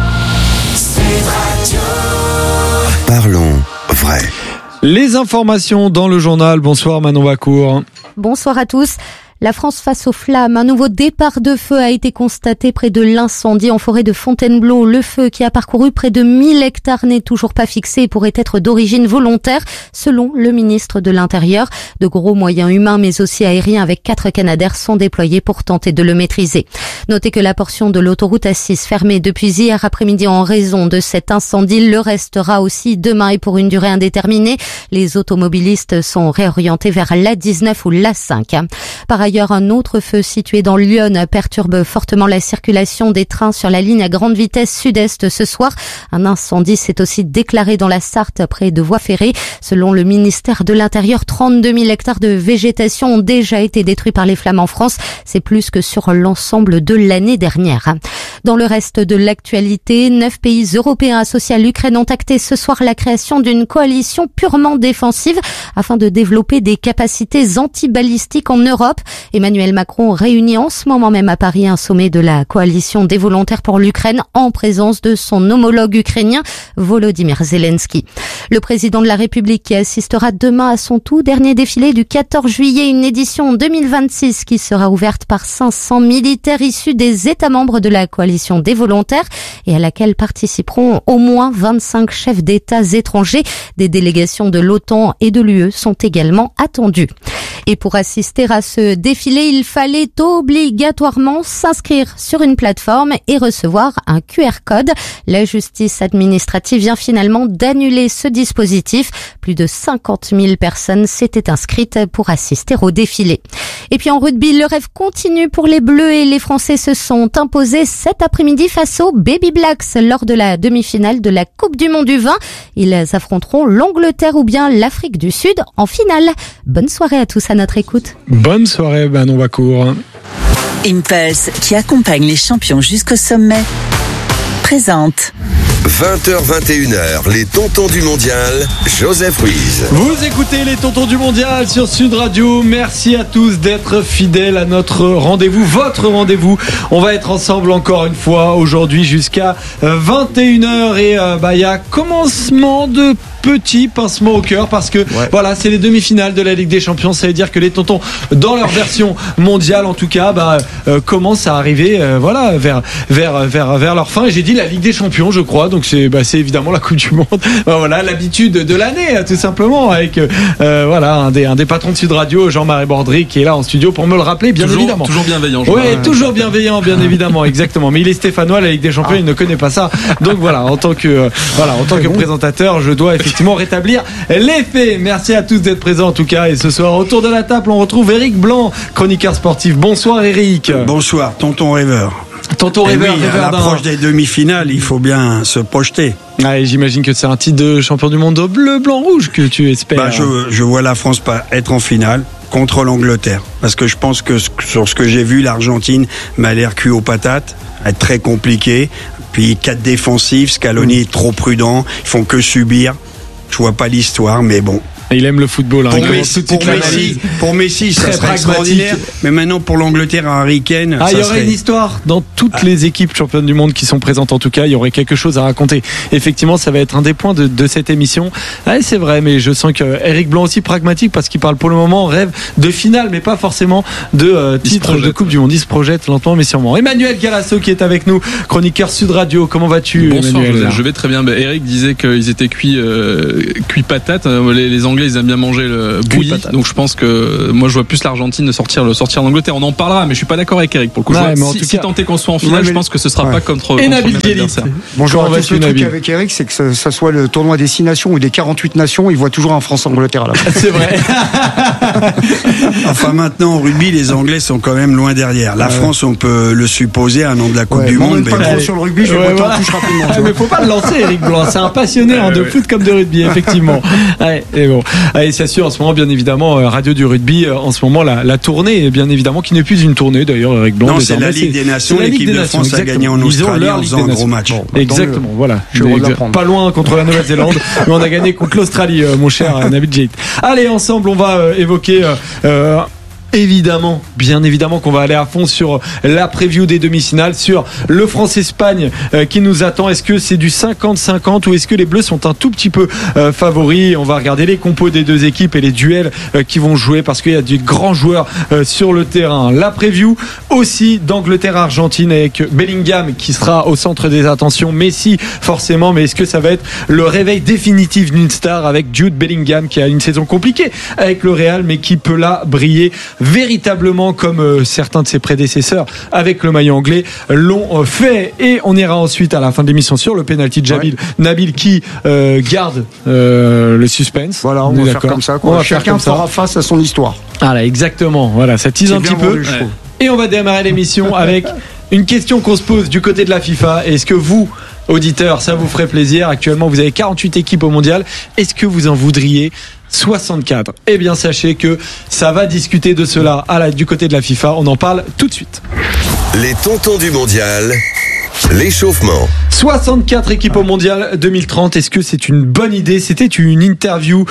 Parlons vrai. Les informations dans le journal. Bonsoir Manon Bacour. Bonsoir à tous. La France face aux flammes. Un nouveau départ de feu a été constaté près de l'incendie en forêt de Fontainebleau. Le feu qui a parcouru près de 1000 hectares n'est toujours pas fixé et pourrait être d'origine volontaire, selon le ministre de l'Intérieur. De gros moyens humains mais aussi aériens avec 4 Canadair sont déployés pour tenter de le maîtriser. Notez que la portion de l'autoroute A6 fermée depuis hier après-midi en raison de cet incendie le restera aussi demain et pour une durée indéterminée. Les automobilistes sont réorientés vers l'A19 ou l'A5. Par ailleurs, un autre feu situé dans l'Yonne perturbe fortement la circulation des trains sur la ligne à grande vitesse sud-est ce soir. Un incendie s'est aussi déclaré dans la Sarthe près de voies ferrées. Selon le ministère de l'Intérieur, 32 000 hectares de végétation ont déjà été détruits par les flammes en France. C'est plus que sur l'ensemble de l'année dernière. Dans le reste de l'actualité, 9 pays européens associés à l'Ukraine ont acté ce soir la création d'une coalition purement défensive afin de développer des capacités antibalistiques en Europe. Emmanuel Macron réunit en ce moment même à Paris un sommet de la coalition des volontaires pour l'Ukraine en présence de son homologue ukrainien Volodymyr Zelensky. Le président de la République qui assistera demain à son tout dernier défilé du 14 juillet, une édition 2026 qui sera ouverte par 500 militaires issus des États membres de la coalition des volontaires et à laquelle participeront au moins 25 chefs d'États étrangers. Des délégations de l'OTAN et de l'UE sont également attendues. Et pour assister à ce défilé, il fallait obligatoirement s'inscrire sur une plateforme et recevoir un QR code. La justice administrative vient finalement d'annuler ce dispositif. Plus de 50 000 personnes s'étaient inscrites pour assister au défilé. Et puis en rugby, le rêve continue pour les Bleus et les Français se sont imposés cet après-midi face aux Baby Blacks lors de la demi-finale de la Coupe du Monde du Vin. Ils affronteront l'Angleterre ou bien l'Afrique du Sud en finale. Bonne soirée à tous à notre écoute. Bonne soirée, Manon Bacour. Impulse, qui accompagne les champions jusqu'au sommet, présente. 20h-21h, les tontons du mondial, Joseph Ruiz. Vous écoutez les tontons du mondial sur Sud Radio. Merci à tous d'être fidèles à notre rendez-vous, votre rendez-vous. On va être ensemble encore une fois aujourd'hui jusqu'à 21h et il y a commencement de petit pincement au cœur parce que voilà, c'est les demi-finales de la Ligue des Champions. Ça veut dire que les tontons, dans leur version mondiale en tout cas, commencent à arriver vers leur fin. Et j'ai dit la Ligue des Champions, je crois. Donc c'est évidemment la Coupe du Monde. Voilà, l'habitude de l'année, tout simplement, avec un des patrons de Sud Radio, Jean-Marie Bordry, qui est là en studio pour me le rappeler, bien évidemment. Toujours bienveillant. Oui, toujours bienveillant, bien évidemment, exactement. Mais il est stéphanois, la Ligue des Champions, il ne connaît pas ça. Donc voilà, en tant que présentateur, je dois effectivement rétablir les faits. Merci à tous d'être présents en tout cas. Et ce soir, autour de la table, on retrouve Éric Blanc, chroniqueur sportif. Bonsoir Éric. Bonsoir, tonton rêveur. Tonton Rêveur, à l'approche des demi-finales, il faut bien se projeter. Ouais, j'imagine que c'est un titre de champion du monde au bleu, blanc, rouge que tu espères. Je vois la France pas être en finale contre l'Angleterre. Parce que je pense que sur ce que j'ai vu, l'Argentine m'a l'air cuit aux patates, être très compliqué. Puis 4 défensifs, Scaloni est trop prudent, ils font que subir. Je vois pas l'histoire, mais bon. Il aime le football. Hein. Pour Messi, ça serait extraordinaire. Mais maintenant, pour l'Angleterre, Harry Kane, il y aurait une histoire dans toutes les équipes championnes du monde qui sont présentes. En tout cas, il y aurait quelque chose à raconter. Effectivement, ça va être un des points de cette émission. Ouais, c'est vrai, mais je sens que Eric Blanc aussi pragmatique parce qu'il parle pour le moment rêve de finale, mais pas forcément de titre de Coupe du Monde. Il se projette lentement, mais sûrement. Emmanuel Galasso qui est avec nous, chroniqueur Sud Radio. Comment vas-tu, Bonsoir, Emmanuel? Je vais très bien. Eric disait qu'ils étaient cuits patates. Les Anglais, ils aiment bien manger le bouilli, donc je pense que moi je vois plus l'Argentine sortir l'Angleterre. On en parlera, mais je suis pas d'accord avec Eric pour le coup. Si tant est qu'on soit en finale, je pense que ce sera pas contre Nabil Guéli. Bonjour à tous. Le truc avec Eric, c'est que ça soit le tournoi des 6 nations ou des 48 nations, il voit toujours un France-Angleterre là. C'est vrai. Enfin maintenant au rugby, les Anglais sont quand même loin derrière. La France, on peut le supposer à un an de la Coupe du Monde. Pas trop sur le rugby, je vais pas touche rapidement. Mais faut pas le lancer, Eric Blanc. C'est un passionné de foot comme de rugby, effectivement. Et bon. Et c'est sûr, en ce moment, bien évidemment, Radio du Rugby, en ce moment, la tournée, bien évidemment, qui n'est plus une tournée, d'ailleurs, Eric Blanc. Non, c'est la Ligue des Nations. L'équipe de France a gagné en Australie en faisant un gros match. Exactement, voilà. Pas loin contre la Nouvelle-Zélande, mais on a gagné contre l'Australie, mon cher Nabil Djeit. Allez, ensemble, on va évoquer... bien évidemment qu'on va aller à fond sur la preview des demi-finales, sur le France-Espagne qui nous attend. Est-ce que c'est du 50-50 ou est-ce que les Bleus sont un tout petit peu favoris? On va regarder les compos des deux équipes et les duels qui vont jouer parce qu'il y a des grands joueurs sur le terrain. La preview aussi d'Angleterre-Argentine avec Bellingham qui sera au centre des attentions, Messi forcément, mais est-ce que ça va être le réveil définitif d'une star avec Jude Bellingham qui a une saison compliquée avec le Real mais qui peut là briller véritablement comme certains de ses prédécesseurs avec le maillot anglais l'ont fait. Et on ira ensuite à la fin de l'émission sur le penalty de Nabil qui garde le suspense. Voilà, on va faire comme ça. Chacun fera face à son histoire. Voilà, exactement. Voilà, ça tease un petit peu. Et on va démarrer l'émission avec une question qu'on se pose du côté de la FIFA. Est-ce que vous, auditeurs, ça vous ferait plaisir? Actuellement, vous avez 48 équipes au mondial. Est-ce que vous en voudriez 64? Eh bien, sachez que ça va discuter de cela du côté de la FIFA. On en parle tout de suite. Les tontons du mondial, l'échauffement. 64 équipes au mondial 2030. Est-ce que c'est une bonne idée? C'était une interview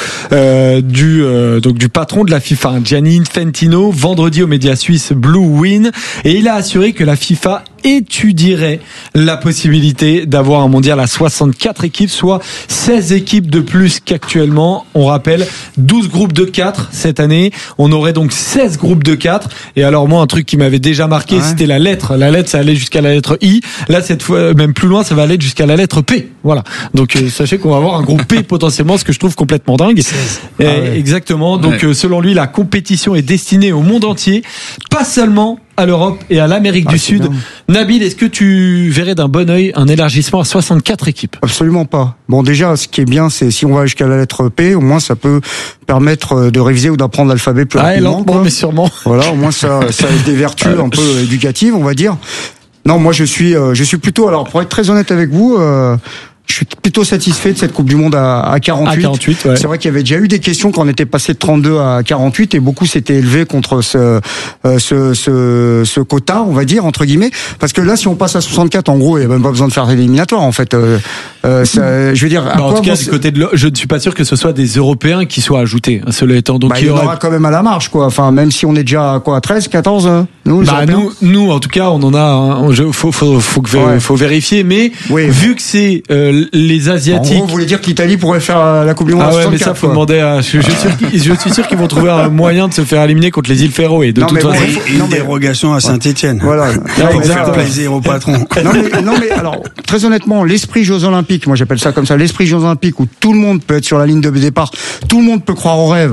du patron de la FIFA, Gianni Infantino, vendredi aux médias suisses Blue Win, et il a assuré que la FIFA étudierait la possibilité d'avoir un mondial à 64 équipes, soit 16 équipes de plus qu'actuellement. On rappelle 12 groupes de 4 cette année. On aurait donc 16 groupes de 4. Et alors moi, un truc qui m'avait déjà marqué, c'était la lettre. La lettre, ça allait jusqu'à la lettre I. Là, cette fois, même plus loin, ça va aller jusqu'à la lettre P. Voilà. Donc sachez qu'on va avoir un groupe P potentiellement, ce que je trouve complètement dingue. Exactement. Donc selon lui, la compétition est destinée au monde entier, pas seulement à l'Europe et à l'Amérique du Sud. Énorme. Nabil, est-ce que tu verrais d'un bon œil un élargissement à 64 équipes? Absolument pas. Bon, déjà, ce qui est bien, c'est si on va jusqu'à la lettre P, au moins ça peut permettre de réviser ou d'apprendre l'alphabet plus rapidement. Lentement, mais sûrement. Voilà, au moins ça a des vertus un peu éducatives, on va dire. Non, moi je suis plutôt, alors pour être très honnête avec vous, je suis plutôt satisfait de cette Coupe du Monde à 48. À 48, C'est vrai qu'il y avait déjà eu des questions quand on était passé de 32 à 48 et beaucoup s'étaient élevés contre ce quota, on va dire, entre guillemets. Parce que là, si on passe à 64, en gros, il n'y a même pas besoin de faire l'éliminatoire, en fait. Je veux dire, en tout cas, du côté de je ne suis pas sûr que ce soit des Européens qui soient ajoutés, cela étant. Donc, il y aura quand même à la marge, quoi. Enfin, même si on est déjà à 13, 14, nous, en tout cas, on en a, faut vérifier, mais vu que c'est, les Asiatiques. En gros, vous voulez dire que l'Italie pourrait faire la Coupe du Monde à 64, mais ça, faut demander à, je suis sûr qu'ils vont trouver un moyen de se faire éliminer contre les îles Féroé. De toute façon. Une dérogation à Saint-Étienne. Voilà. Pour faire plaisir au patron. Non, mais alors, très honnêtement, l'esprit Jeux Olympiques, moi j'appelle ça comme ça, l'esprit Jeux Olympiques où tout le monde peut être sur la ligne de départ, tout le monde peut croire au rêve.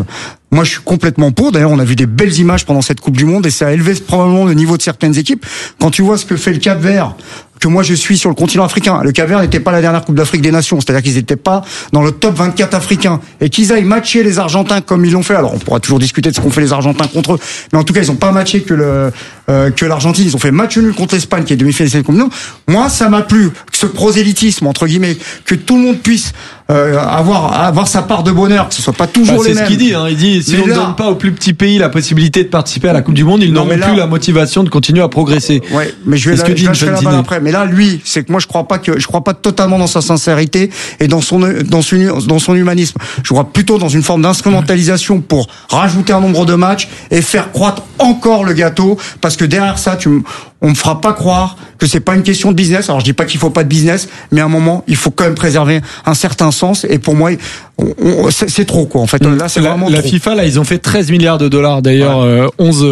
Moi, je suis complètement pour. D'ailleurs, on a vu des belles images pendant cette Coupe du Monde et ça a élevé probablement le niveau de certaines équipes. Quand tu vois ce que fait le Cap-Vert, que moi je suis sur le continent africain, le Cap-Vert n'était pas la dernière Coupe d'Afrique des Nations, c'est-à-dire qu'ils n'étaient pas dans le top 24 africain, et qu'ils aillent matcher les Argentins comme ils l'ont fait. Alors, on pourra toujours discuter de ce qu'ont fait les Argentins contre eux, mais en tout cas, ils n'ont pas matché que l'Argentine. Ils ont fait match nul contre l'Espagne, qui est demi-finaliste de Coupe du Monde. Moi, ça m'a plu, ce prosélytisme entre guillemets, que tout le monde puisse avoir sa part de bonheur, que ce soit pas toujours les mêmes. C'est ce qu'il dit. Il dit si on ne donne pas aux plus petits pays la possibilité de participer à la Coupe du Monde, ils n'auront plus la motivation de continuer à progresser. Ouais, mais je vais la balle après. Mais là, lui, c'est que moi, je crois pas totalement dans sa sincérité et dans son humanisme. Je crois plutôt dans une forme d'instrumentalisation pour rajouter un nombre de matchs et faire croître encore le gâteau, parce que derrière ça, on me fera pas croire que c'est pas une question de business. Alors je dis pas qu'il faut pas de business, mais à un moment il faut quand même préserver un certain sens. Et pour moi, c'est trop quoi. En fait, là c'est vraiment la trop. FIFA là, ils ont fait 13 milliards de dollars. D'ailleurs,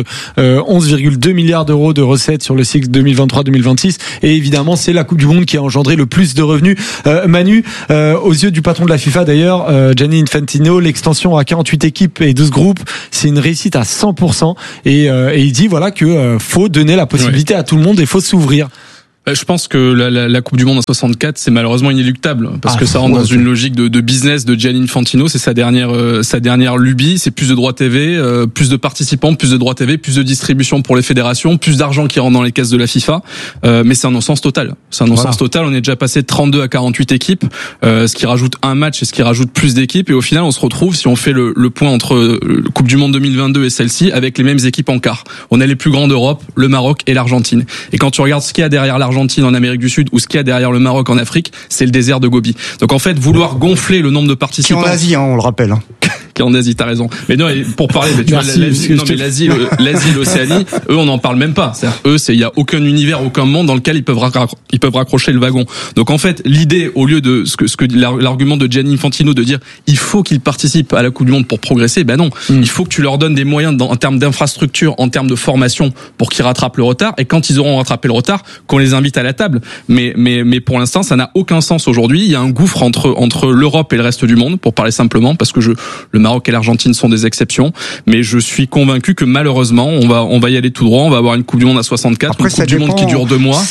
11,2 milliards d'euros de recettes sur le cycle 2023-2026. Et évidemment, c'est la Coupe du Monde qui a engendré le plus de revenus. Manu, aux yeux du patron de la FIFA d'ailleurs, Gianni Infantino, l'extension à 48 équipes et 12 groupes, c'est une réussite à 100%. Et il dit voilà que faut donner la possibilité à tout le monde et faut s'ouvrir. Je pense que la Coupe du Monde en 64, c'est malheureusement inéluctable, parce que ça rentre dans une logique de business de Gianni Infantino. C'est sa dernière lubie. C'est plus de droits TV, plus de participants, plus de droits TV, plus de distribution pour les fédérations, plus d'argent qui rentre dans les caisses de la FIFA. Mais c'est un non-sens total. C'est un non-sens total. On est déjà passé de 32 à 48 équipes, ce qui rajoute un match et ce qui rajoute plus d'équipes. Et au final, on se retrouve, si on fait le point entre Coupe du Monde 2022 et celle-ci, avec les mêmes équipes en quart. On a les plus grands d'Europe, le Maroc et l'Argentine. Et quand tu regardes ce qu'il y a derrière l'Argentine en Amérique du Sud, ou ce qu'il y a derrière le Maroc en Afrique, c'est le désert de Gobi. Donc en fait, vouloir gonfler le nombre de participants... Qui en Asie, on le rappelle. Qui en Asie, t'as raison. Mais non, pour parler, mais tu vois, l'Asie, l'Océanie, eux, on n'en parle même pas. C'est-à-dire, eux, il y a aucun univers, aucun monde dans lequel ils peuvent raccrocher le wagon. Donc en fait, l'idée, au lieu de ce que l'argument de Gianni Infantino de dire il faut qu'ils participent à la Coupe du Monde pour progresser, ben non. Il faut que tu leur donnes des moyens en termes d'infrastructure, en termes de formation, pour qu'ils rattrapent le retard. Et quand ils auront rattrapé le retard, qu'on les invite à la table. Mais pour l'instant, ça n'a aucun sens aujourd'hui. Il y a un gouffre entre l'Europe et le reste du monde, pour parler simplement, parce que le Maroc et l'Argentine sont des exceptions, mais je suis convaincu que malheureusement on va y aller tout droit, on va avoir une Coupe du Monde à 64, après, une Coupe du Monde qui dure 2 mois.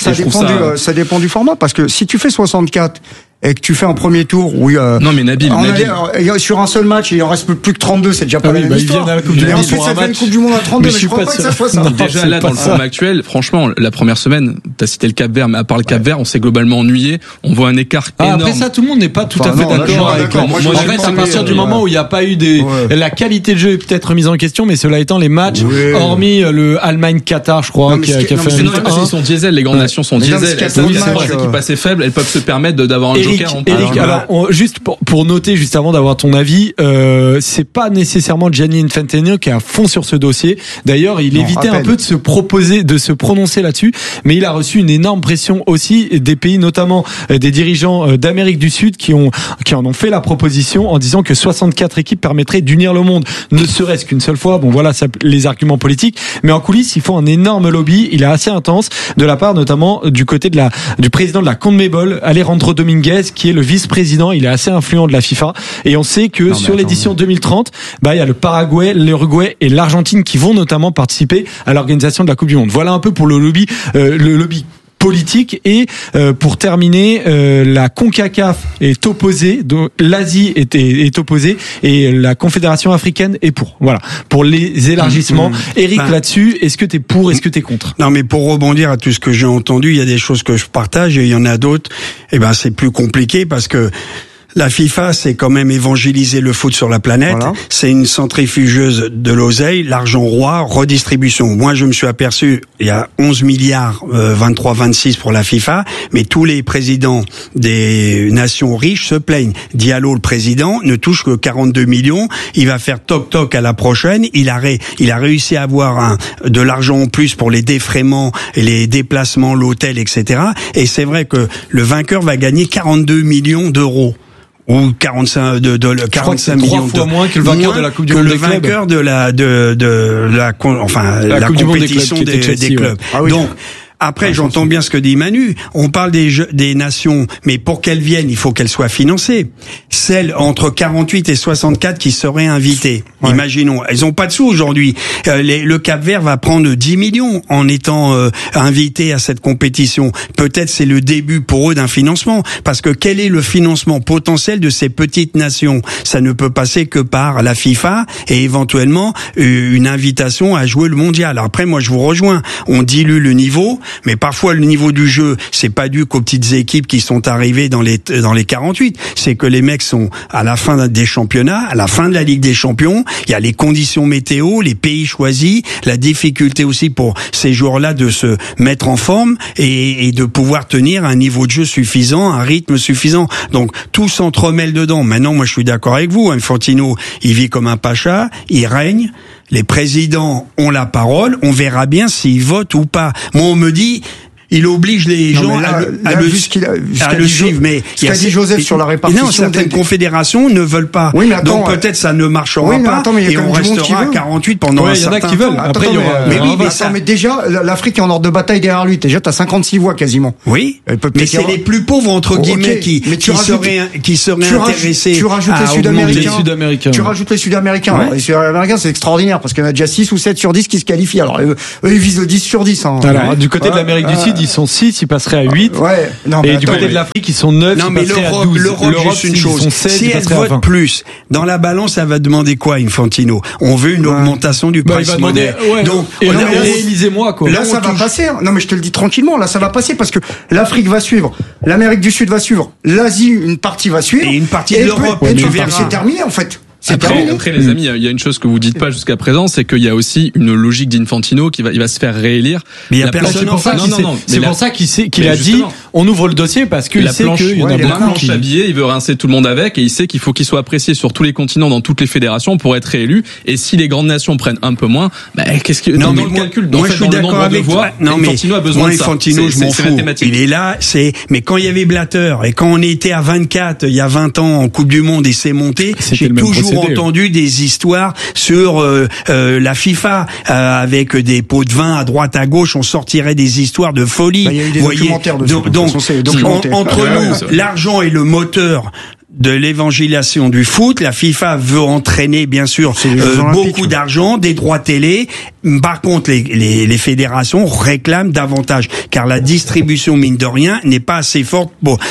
Ça dépend du format, parce que si tu fais 64 et que tu fais un premier tour où non mais Nabil sur un seul match il en reste plus que 32, c'est déjà pas la même histoire. Et ensuite ça fait une Coupe du Monde à 32, mais je crois pas que ça soit ça. Déjà là dans le format actuel, franchement, la première semaine, t'as cité le Cap-Vert, mais à part le Cap-Vert, on s'est globalement ennuyé. On voit un écart énorme. Après ça, tout le monde n'est pas tout à fait d'accord avec moi. En fait, à partir du moment où il n'y a pas eu la qualité de jeu est peut-être remise en question, mais cela étant, les matchs, hormis le Allemagne-Qatar, je crois, qui a fait un 8-1. Ils sont diesel, les grandes nations sont diesel. C'est des équipes assez faibles, elles peuvent se permettre d'avoir un joker. Eric, alors juste pour noter, juste avant d'avoir ton avis, c'est pas nécessairement Gianni Infantino qui est à fond sur ce dossier. D'ailleurs, il évitait un peu de se prononcer là-dessus, mais il a reçu une énorme pression aussi des pays, notamment des dirigeants d'Amérique du Sud qui en ont fait la proposition en disant que 64 équipes permettraient d'unir le monde, ne serait-ce qu'une seule fois. Bon voilà, ça, les arguments politiques, mais en coulisses, il faut un énorme lobby. Il est assez intense de la part notamment du côté du président de la CONMEBOL, Alejandro Dominguez, qui est le vice-président. Il est assez influent de la FIFA, et on sait que sur l'édition 2030, il y a le Paraguay, l'Uruguay et l'Argentine qui vont notamment participer à l'organisation de la Coupe du Monde. Voilà un peu pour le lobby politique. Et pour terminer, la CONCACAF est opposée, l'Asie est opposée, et la Confédération africaine est pour les élargissements. Eric, là-dessus, est-ce que t'es pour, est-ce que t'es contre? Non, mais pour rebondir à tout ce que j'ai entendu, il y a des choses que je partage et il y en a d'autres. C'est plus compliqué parce que la FIFA, c'est quand même évangéliser le foot sur la planète. Voilà. C'est une centrifugeuse de l'oseille, l'argent roi, redistribution. Moi, je me suis aperçu, il y a 11 milliards, 23, 26 pour la FIFA, mais tous les présidents des nations riches se plaignent. Diallo, le président, ne touche que 42 millions. Il va faire toc-toc à la prochaine. Il a réussi à avoir de l'argent en plus pour les défraiements, les déplacements, l'hôtel, etc. Et c'est vrai que le vainqueur va gagner 42 millions d'euros. Ou 45 millions 3 fois moins que le vainqueur de la Coupe du Monde des clubs. Le vainqueur de la compétition des clubs. Ah oui. Donc, Après, j'entends bien ce que dit Manu. On parle des nations, mais pour qu'elles viennent, il faut qu'elles soient financées. Celles entre 48 et 64 qui seraient invitées. Ouais. Imaginons, elles ont pas de sous aujourd'hui. Le Cap-Vert va prendre 10 millions en étant invité à cette compétition. Peut-être c'est le début pour eux d'un financement, parce que quel est le financement potentiel de ces petites nations? Ça ne peut passer que par la FIFA et éventuellement une invitation à jouer le mondial. Alors après, moi je vous rejoins. On dilue le niveau, mais parfois le niveau du jeu, c'est pas dû qu'aux petites équipes qui sont arrivées dans les 48. C'est que les mecs sont à la fin des championnats, à la fin de la Ligue des Champions. Il y a les conditions météo, les pays choisis, la difficulté aussi pour ces joueurs-là de se mettre en forme et de pouvoir tenir un niveau de jeu suffisant, un rythme suffisant. Donc tout s'entremêle dedans. Maintenant, moi je suis d'accord avec vous. Infantino, il vit comme un pacha, il règne. Les présidents ont la parole, on verra bien s'ils votent ou pas. Moi, on me dit, il oblige les gens à le suivre. Mais ce qu'a dit Joseph sur la répartition. Non, certaines confédérations ne veulent pas. Oui, mais attends, donc peut-être ça ne marchera pas et on restera à 48 pendant un certain temps. Il y en a qui veulent. Après, mais déjà, l'Afrique est en ordre de bataille derrière lui. Déjà, t'as 56 voix quasiment. Oui. Mais c'est les plus pauvres, entre guillemets, qui seraient intéressés. Tu rajoutes les Sud-Américains. Tu rajoutes les Sud-Américains. Les Sud-Américains, c'est extraordinaire parce qu'il y en a déjà 6 ou 7 sur 10 qui se qualifient. Alors, eux, ils visent le 10 sur 10. Alors, du côté de l'Amérique du Sud, ils sont 6, ils passeraient à 8. Ouais. Et du côté de l'Afrique, ils sont 9, ils passeraient à 12. L'Europe, juste une chose. Si elle vote plus, dans la balance, elle va demander quoi, Infantino? On veut une augmentation du price money. Donc, réalisez-moi, quoi. Là, ça va passer. Non, mais je te le dis tranquillement. Là, ça va passer parce que l'Afrique va suivre. L'Amérique du Sud va suivre. L'Asie, une partie va suivre. Et une partie de l'Europe. C'est terminé, en fait. Après, les amis, il y a une chose que vous dites pas jusqu'à présent, c'est qu'il y a aussi une logique d'Infantino il va se faire réélire. Mais il y a personne en face. C'est pour ça qu'il a dit, on ouvre le dossier parce qu'il sait qu'il y en a beaucoup. La planche à billets, il veut rincer tout le monde avec et il sait qu'il faut qu'il soit apprécié sur tous les continents, dans toutes les fédérations pour être réélu. Et si les grandes nations prennent un peu moins, qu'est-ce que, dans le calcul, moi je suis d'accord avec toi. Infantino a besoin de ça. Infantino, je m'en fous. Il est là, mais quand il y avait Blatter et quand on était à 24, il y a 20 ans en Coupe du Monde et c'est monté, j'ai toujours entendu des histoires sur la FIFA avec des pots de vin à droite à gauche, on sortirait des histoires de folie. Il y a eu des documentaires dessus. Donc entre nous, l'argent est le moteur de l'évangélisation du foot. La FIFA veut entraîner, bien sûr, beaucoup d'argent, des droits télé. Par contre, les fédérations réclament davantage, car la distribution, mine de rien, n'est pas assez forte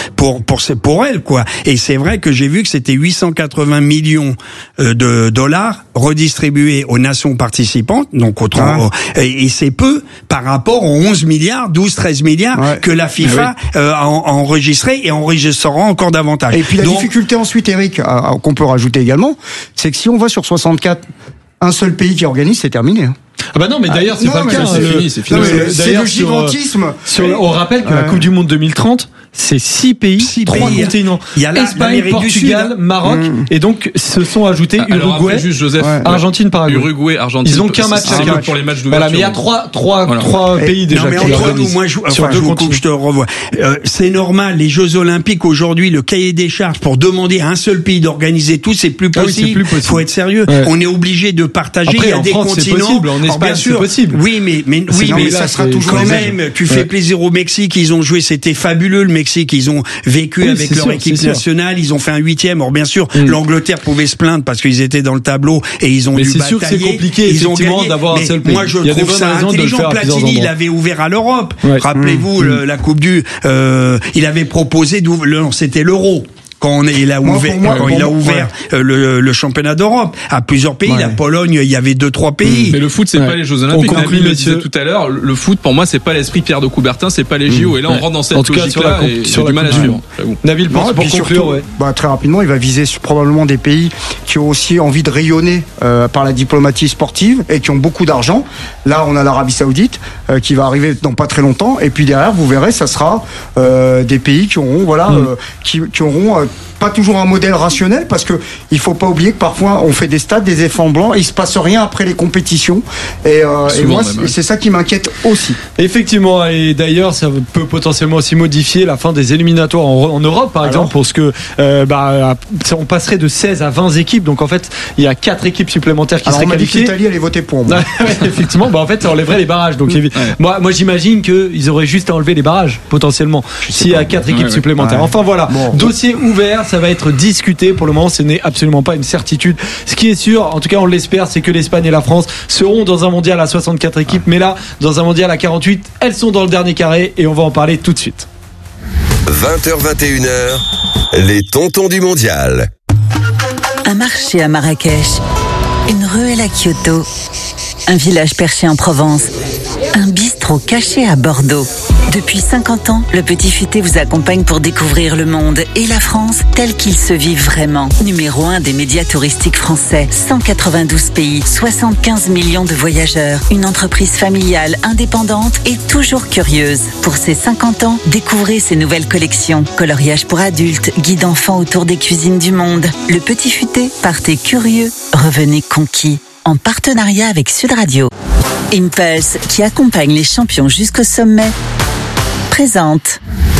pour elles, quoi. Et c'est vrai que j'ai vu que c'était 880 millions de dollars redistribués aux nations participantes, donc et c'est peu par rapport aux 11 milliards, 12, 13 milliards que la FIFA a enregistré et enregistrera encore davantage. Et puis la difficulté ensuite, Eric, qu'on peut rajouter également, c'est que si on va sur 64, un seul pays qui organise, c'est terminé. Ah bah non, mais d'ailleurs, c'est pas le cas. C'est fini. C'est le gigantisme. On rappelle que la Coupe du Monde 2030, c'est 6 pays, 3 continents. Il y a Espagne, Portugal, Maroc, et donc se sont ajoutés Uruguay, Argentine, Paraguay. Uruguay, Argentine. Ils ont qu'un match chacun pour les matchs d'ouverture. Voilà, mais il y a trois pays déjà. Non, mais entre nous, moi, je te revois. C'est normal, les Jeux Olympiques aujourd'hui, le cahier des charges pour demander à un seul pays d'organiser tout, c'est plus possible. Faut être sérieux. On est obligé de partager. Il y a des continents. En Espagne, c'est possible. Oui, mais ça sera toujours le même. Tu fais plaisir au Mexique, ils ont joué, c'était fabuleux, le Mexique, ils ont vécu avec leur équipe nationale, ils ont fait un 8e. Or, bien sûr, l'Angleterre pouvait se plaindre parce qu'ils étaient dans le tableau et ils ont dû batailler. C'est sûr que c'est compliqué, effectivement, d'avoir un seul pays. Moi, je trouve ça intelligent. Platini, il avait ouvert à l'Europe. Rappelez-vous, la Coupe il avait proposé c'était l'Euro. Quand il a ouvert le championnat d'Europe à plusieurs pays, la Pologne, il y avait 2-3 pays. Mais le foot, c'est pas les Jeux Olympiques. On le disait tout à l'heure, le foot, pour moi, c'est pas l'esprit Pierre de Coubertin, c'est pas les JO. Et là, on rentre dans cette logique-là et j'ai du mal à suivre. Nabil, pour conclure, très rapidement, il va viser probablement des pays qui ont aussi envie de rayonner par la diplomatie sportive et qui ont beaucoup d'argent. Là, on a l'Arabie Saoudite qui va arriver dans pas très longtemps. Et puis derrière, vous verrez, ça sera des pays qui auront, qui auront pas toujours un modèle rationnel, parce que il faut pas oublier que parfois on fait des stats, des effets en blanc, et il se passe rien après les compétitions. Et moi, c'est ça qui m'inquiète aussi. Effectivement, et d'ailleurs, ça peut potentiellement aussi modifier la fin des éliminatoires en Europe, par exemple, parce que on passerait de 16 à 20 équipes. Donc en fait, il y a 4 équipes supplémentaires qui seraient qualifiées. L'Italie allait voter pour moi. Effectivement, en fait, ça enlèverait les barrages. Donc moi, j'imagine qu'ils auraient juste à enlever les barrages potentiellement s'il y a 4 équipes supplémentaires. Enfin voilà, dossier ouvert. Ça va être discuté. Pour le moment, ce n'est absolument pas une certitude. Ce qui est sûr, en tout cas on l'espère, c'est que l'Espagne et la France seront dans un mondial à 64 équipes, mais là, dans un mondial à 48, elles sont dans le dernier carré, et on va en parler tout de suite. 20h-21h, les tontons du mondial. Un marché à Marrakech, une ruelle à Kyoto, un village perché en Provence, un bistrot caché à Bordeaux. Depuis 50 ans, le Petit Futé vous accompagne pour découvrir le monde et la France tel qu'il se vit vraiment. Numéro 1 des médias touristiques français, 192 pays, 75 millions de voyageurs, une entreprise familiale, indépendante et toujours curieuse. Pour ses 50 ans, découvrez ses nouvelles collections. Coloriage pour adultes, guide enfants autour des cuisines du monde. Le Petit Futé, partez curieux, revenez conquis. En partenariat avec Sud Radio. Impulse, qui accompagne les champions jusqu'au sommet, présente.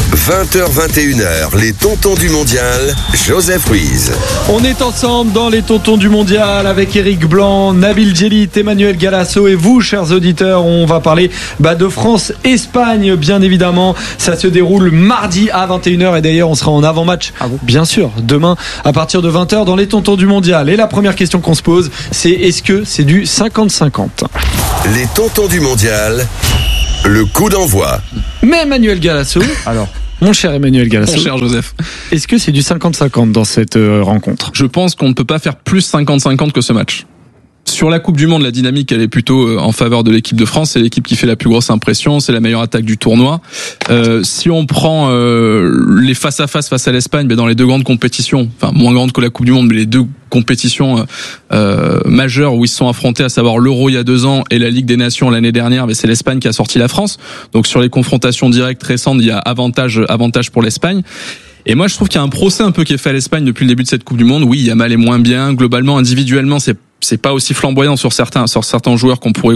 20h-21h, les tontons du mondial, Joseph Ruiz. On est ensemble dans les tontons du mondial avec Eric Blanc, Nabil Djellit, Emmanuel Galasso et vous, chers auditeurs. On va parler de France-Espagne, bien évidemment. Ça se déroule mardi à 21h et d'ailleurs on sera en avant-match, bien sûr, demain à partir de 20h dans les tontons du mondial. Et la première question qu'on se pose, c'est est-ce que c'est du 50-50 ? Les tontons du mondial, le coup d'envoi. Mais Emmanuel Galasso, alors, mon cher Emmanuel Galasso, mon cher Joseph, est-ce que c'est du 50-50 dans cette rencontre ? Je pense qu'on ne peut pas faire plus 50-50 que ce match. Sur la Coupe du Monde, la dynamique, elle est plutôt en faveur de l'équipe de France. C'est l'équipe qui fait la plus grosse impression. C'est la meilleure attaque du tournoi. Si on prend les face-à-face face à l'Espagne, dans les deux grandes compétitions, enfin moins grandes que la Coupe du Monde, mais les deux compétitions majeures où ils se sont affrontés, à savoir l'Euro il y a 2 ans et la Ligue des Nations l'année dernière, mais c'est l'Espagne qui a sorti la France. Donc sur les confrontations directes récentes, il y a avantage pour l'Espagne. Et moi, je trouve qu'il y a un procès un peu qui est fait à l'Espagne depuis le début de cette Coupe du Monde. Oui, Yamal est moins bien. Globalement, individuellement, c'est pas aussi flamboyant sur certains joueurs qu'on pourrait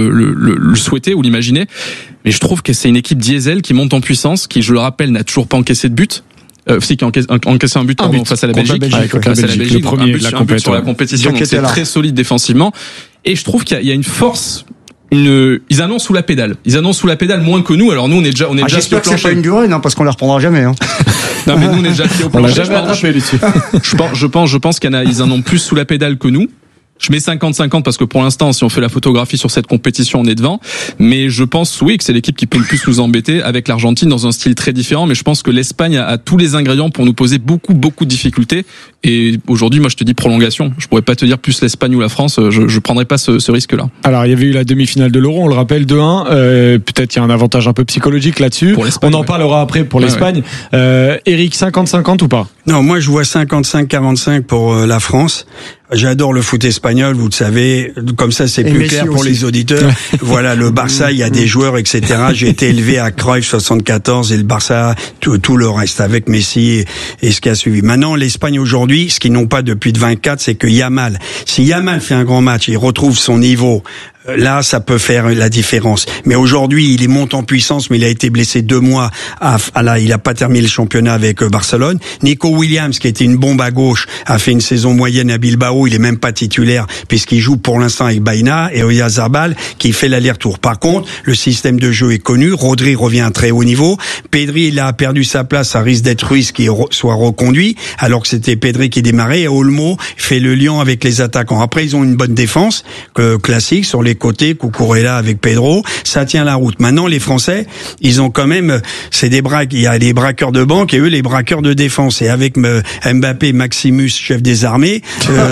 le souhaiter ou l'imaginer. Mais je trouve que c'est une équipe diesel qui monte en puissance, qui, je le rappelle, n'a toujours pas encaissé de but. Qui a encaissé un but face à la Belgique. Le premier un but sur la compétition. Donc c'est très solide défensivement. Et je trouve qu'il y a une force. Ils annoncent sous la pédale. Ils annoncent sous la pédale moins que nous. Alors nous, on est déjà j'espère que c'est pas une durée, parce qu'on les reprendra jamais. Non, mais nous, on est déjà pied au plancher. On l'a jamais attrapé dessus. Je pense qu'ils en ont plus sous la pédale que nous. Je mets 50-50 parce que pour l'instant, si on fait la photographie sur cette compétition, on est devant. Mais je pense, oui, que c'est l'équipe qui peut le plus nous embêter avec l'Argentine dans un style très différent. Mais je pense que l'Espagne a tous les ingrédients pour nous poser beaucoup de difficultés. Et aujourd'hui, moi, je te dis prolongation. Je pourrais pas te dire plus l'Espagne ou la France. Je prendrais pas ce risque-là. Alors, il y avait eu la demi-finale de l'Euro, on le rappelle, 2-1. Peut-être il y a un avantage un peu psychologique là-dessus. On en parlera après pour l'Espagne. Eric, 50-50 ou pas? Non, moi, je vois 55-45 pour la France. J'adore le foot espagnol, vous le savez, comme ça c'est plus clair pour les auditeurs. Voilà, le Barça, il y a des joueurs, etc. J'ai été élevé à Cruyff 74 et le Barça, tout le reste avec Messi et ce qui a suivi. Maintenant, l'Espagne aujourd'hui, ce qu'ils n'ont pas depuis 24, c'est que Yamal. Si Yamal fait un grand match, il retrouve son niveau. Là, ça peut faire la différence. Mais aujourd'hui, il monte en puissance, mais il a été blessé 2 mois. Il a pas terminé le championnat avec Barcelone. Nico Williams, qui était une bombe à gauche, a fait une saison moyenne à Bilbao. Il est même pas titulaire puisqu'il joue pour l'instant avec Baena et Oyarzabal qui fait l'aller-retour. Par contre, le système de jeu est connu. Rodri revient à très haut niveau. Pedri, il a perdu sa place. Ça risque d'être Ruiz qui soit reconduit, alors que c'était Pedri qui démarrait. Et Olmo fait le lion avec les attaquants. Après, ils ont une bonne défense classique sur les côtés, Cucurella avec Pedro, ça tient la route. Maintenant, les Français, ils ont quand même, il y a les braqueurs de banque et eux, les braqueurs de défense. Et avec Mbappé, Maximus, chef des armées,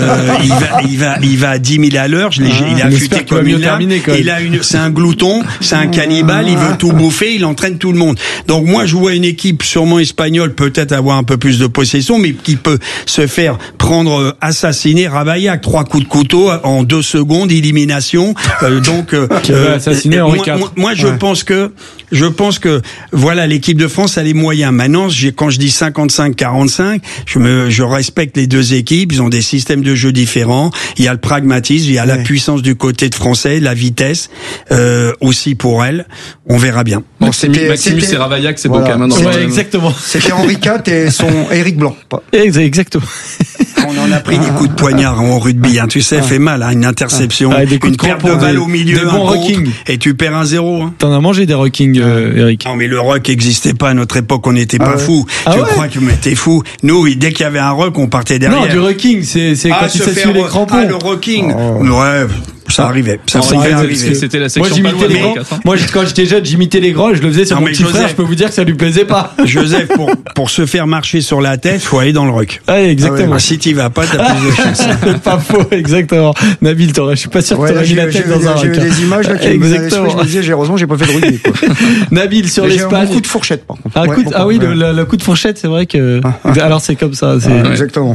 il va à 10 000 à l'heure. Il a affûté comme une lame. C'est un glouton, c'est un cannibale, il veut tout bouffer, il entraîne tout le monde. Donc moi, je vois une équipe sûrement espagnole, peut-être avoir un peu plus de possession, mais qui peut se faire assassiner Ravaillac, 3 coups de couteau en 2 secondes, élimination. Donc, qui avait assassiné Henri IV. Moi, je pense que voilà, l'équipe de France a les moyens. Maintenant, quand je dis 55-45, je respecte les deux équipes. Ils ont des systèmes de jeu différents. Il y a le pragmatisme, il y a la puissance du côté de français, la vitesse aussi pour elle. On verra bien. Maximus et Ravaillac, c'est voilà. beau quand même. Ouais, exactement. C'était Henri IV et son Éric Blanc. Exactement. On en a pris des coups de poignard en rugby, hein, tu sais, fait mal, hein, une interception, une perte de balle au milieu, des bons rockings, et tu perds 1-0. Hein. T'en as mangé des rockings, Eric. Non, mais le rock n'existait pas à notre époque, on n'était pas fous. Tu crois que t'es fou? Nous, dès qu'il y avait un rock, on partait derrière. Non, du rocking, c'est quand il s'essuie les crampons. Ah, le rocking. Ouais. Ça arrivait. Ça arrivait. C'était la section j'imitais les grands. Moi, quand j'étais jeune, j'imitais les grands, je le faisais sur mon petit frère, je peux vous dire que ça lui plaisait pas. Joseph, pour se faire marcher sur la tête, faut aller dans le rock. Ouais, exactement. Si t'y vas pas, t'as plus de chance. C'est pas faux, exactement. Nabil, je suis pas sûr que t'aurais mis la tête dans un rock. J'ai eu des images, là, qui exactement. Je me disais, heureusement, j'ai pas fait de rugby, quoi. Nabil, sur l'Espagne. Un coup de fourchette, par contre. Ah oui, le coup de fourchette, c'est vrai que, alors c'est comme ça, exactement.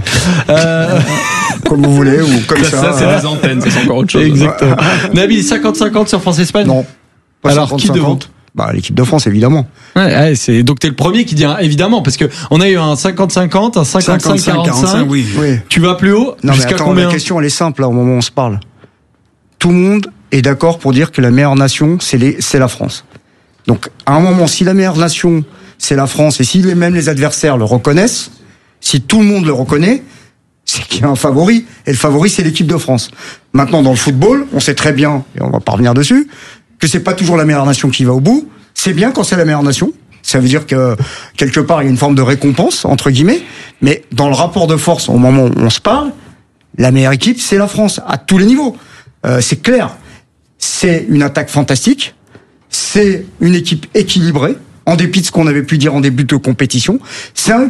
Comme vous voulez, ou comme ça. Ça, c'est les antennes, c'est encore autre chose. Exactement. Nabil, 50-50 sur France-Espagne? Non. Pas alors, 50-50. Qui devant? L'équipe de France, évidemment. Ouais, donc t'es le premier qui dit évidemment, parce que on a eu un 50-50, un 55-45. Oui. Tu vas plus haut? Non, jusqu'à combien? La question, elle est simple, là, au moment où on se parle. Tout le monde est d'accord pour dire que la meilleure nation, c'est la France. Donc, à un moment, si la meilleure nation, c'est la France, et si même les adversaires le reconnaissent, si tout le monde le reconnaît, c'est qu'il y a un favori, et le favori, c'est l'équipe de France. Maintenant, dans le football, on sait très bien, et on va pas revenir dessus, que c'est pas toujours la meilleure nation qui va au bout. C'est bien quand c'est la meilleure nation. Ça veut dire que, quelque part, il y a une forme de récompense, entre guillemets. Mais dans le rapport de force, au moment où on se parle, la meilleure équipe, c'est la France, à tous les niveaux. C'est clair. C'est une attaque fantastique. C'est une équipe équilibrée, en dépit de ce qu'on avait pu dire en début de compétition. C'est un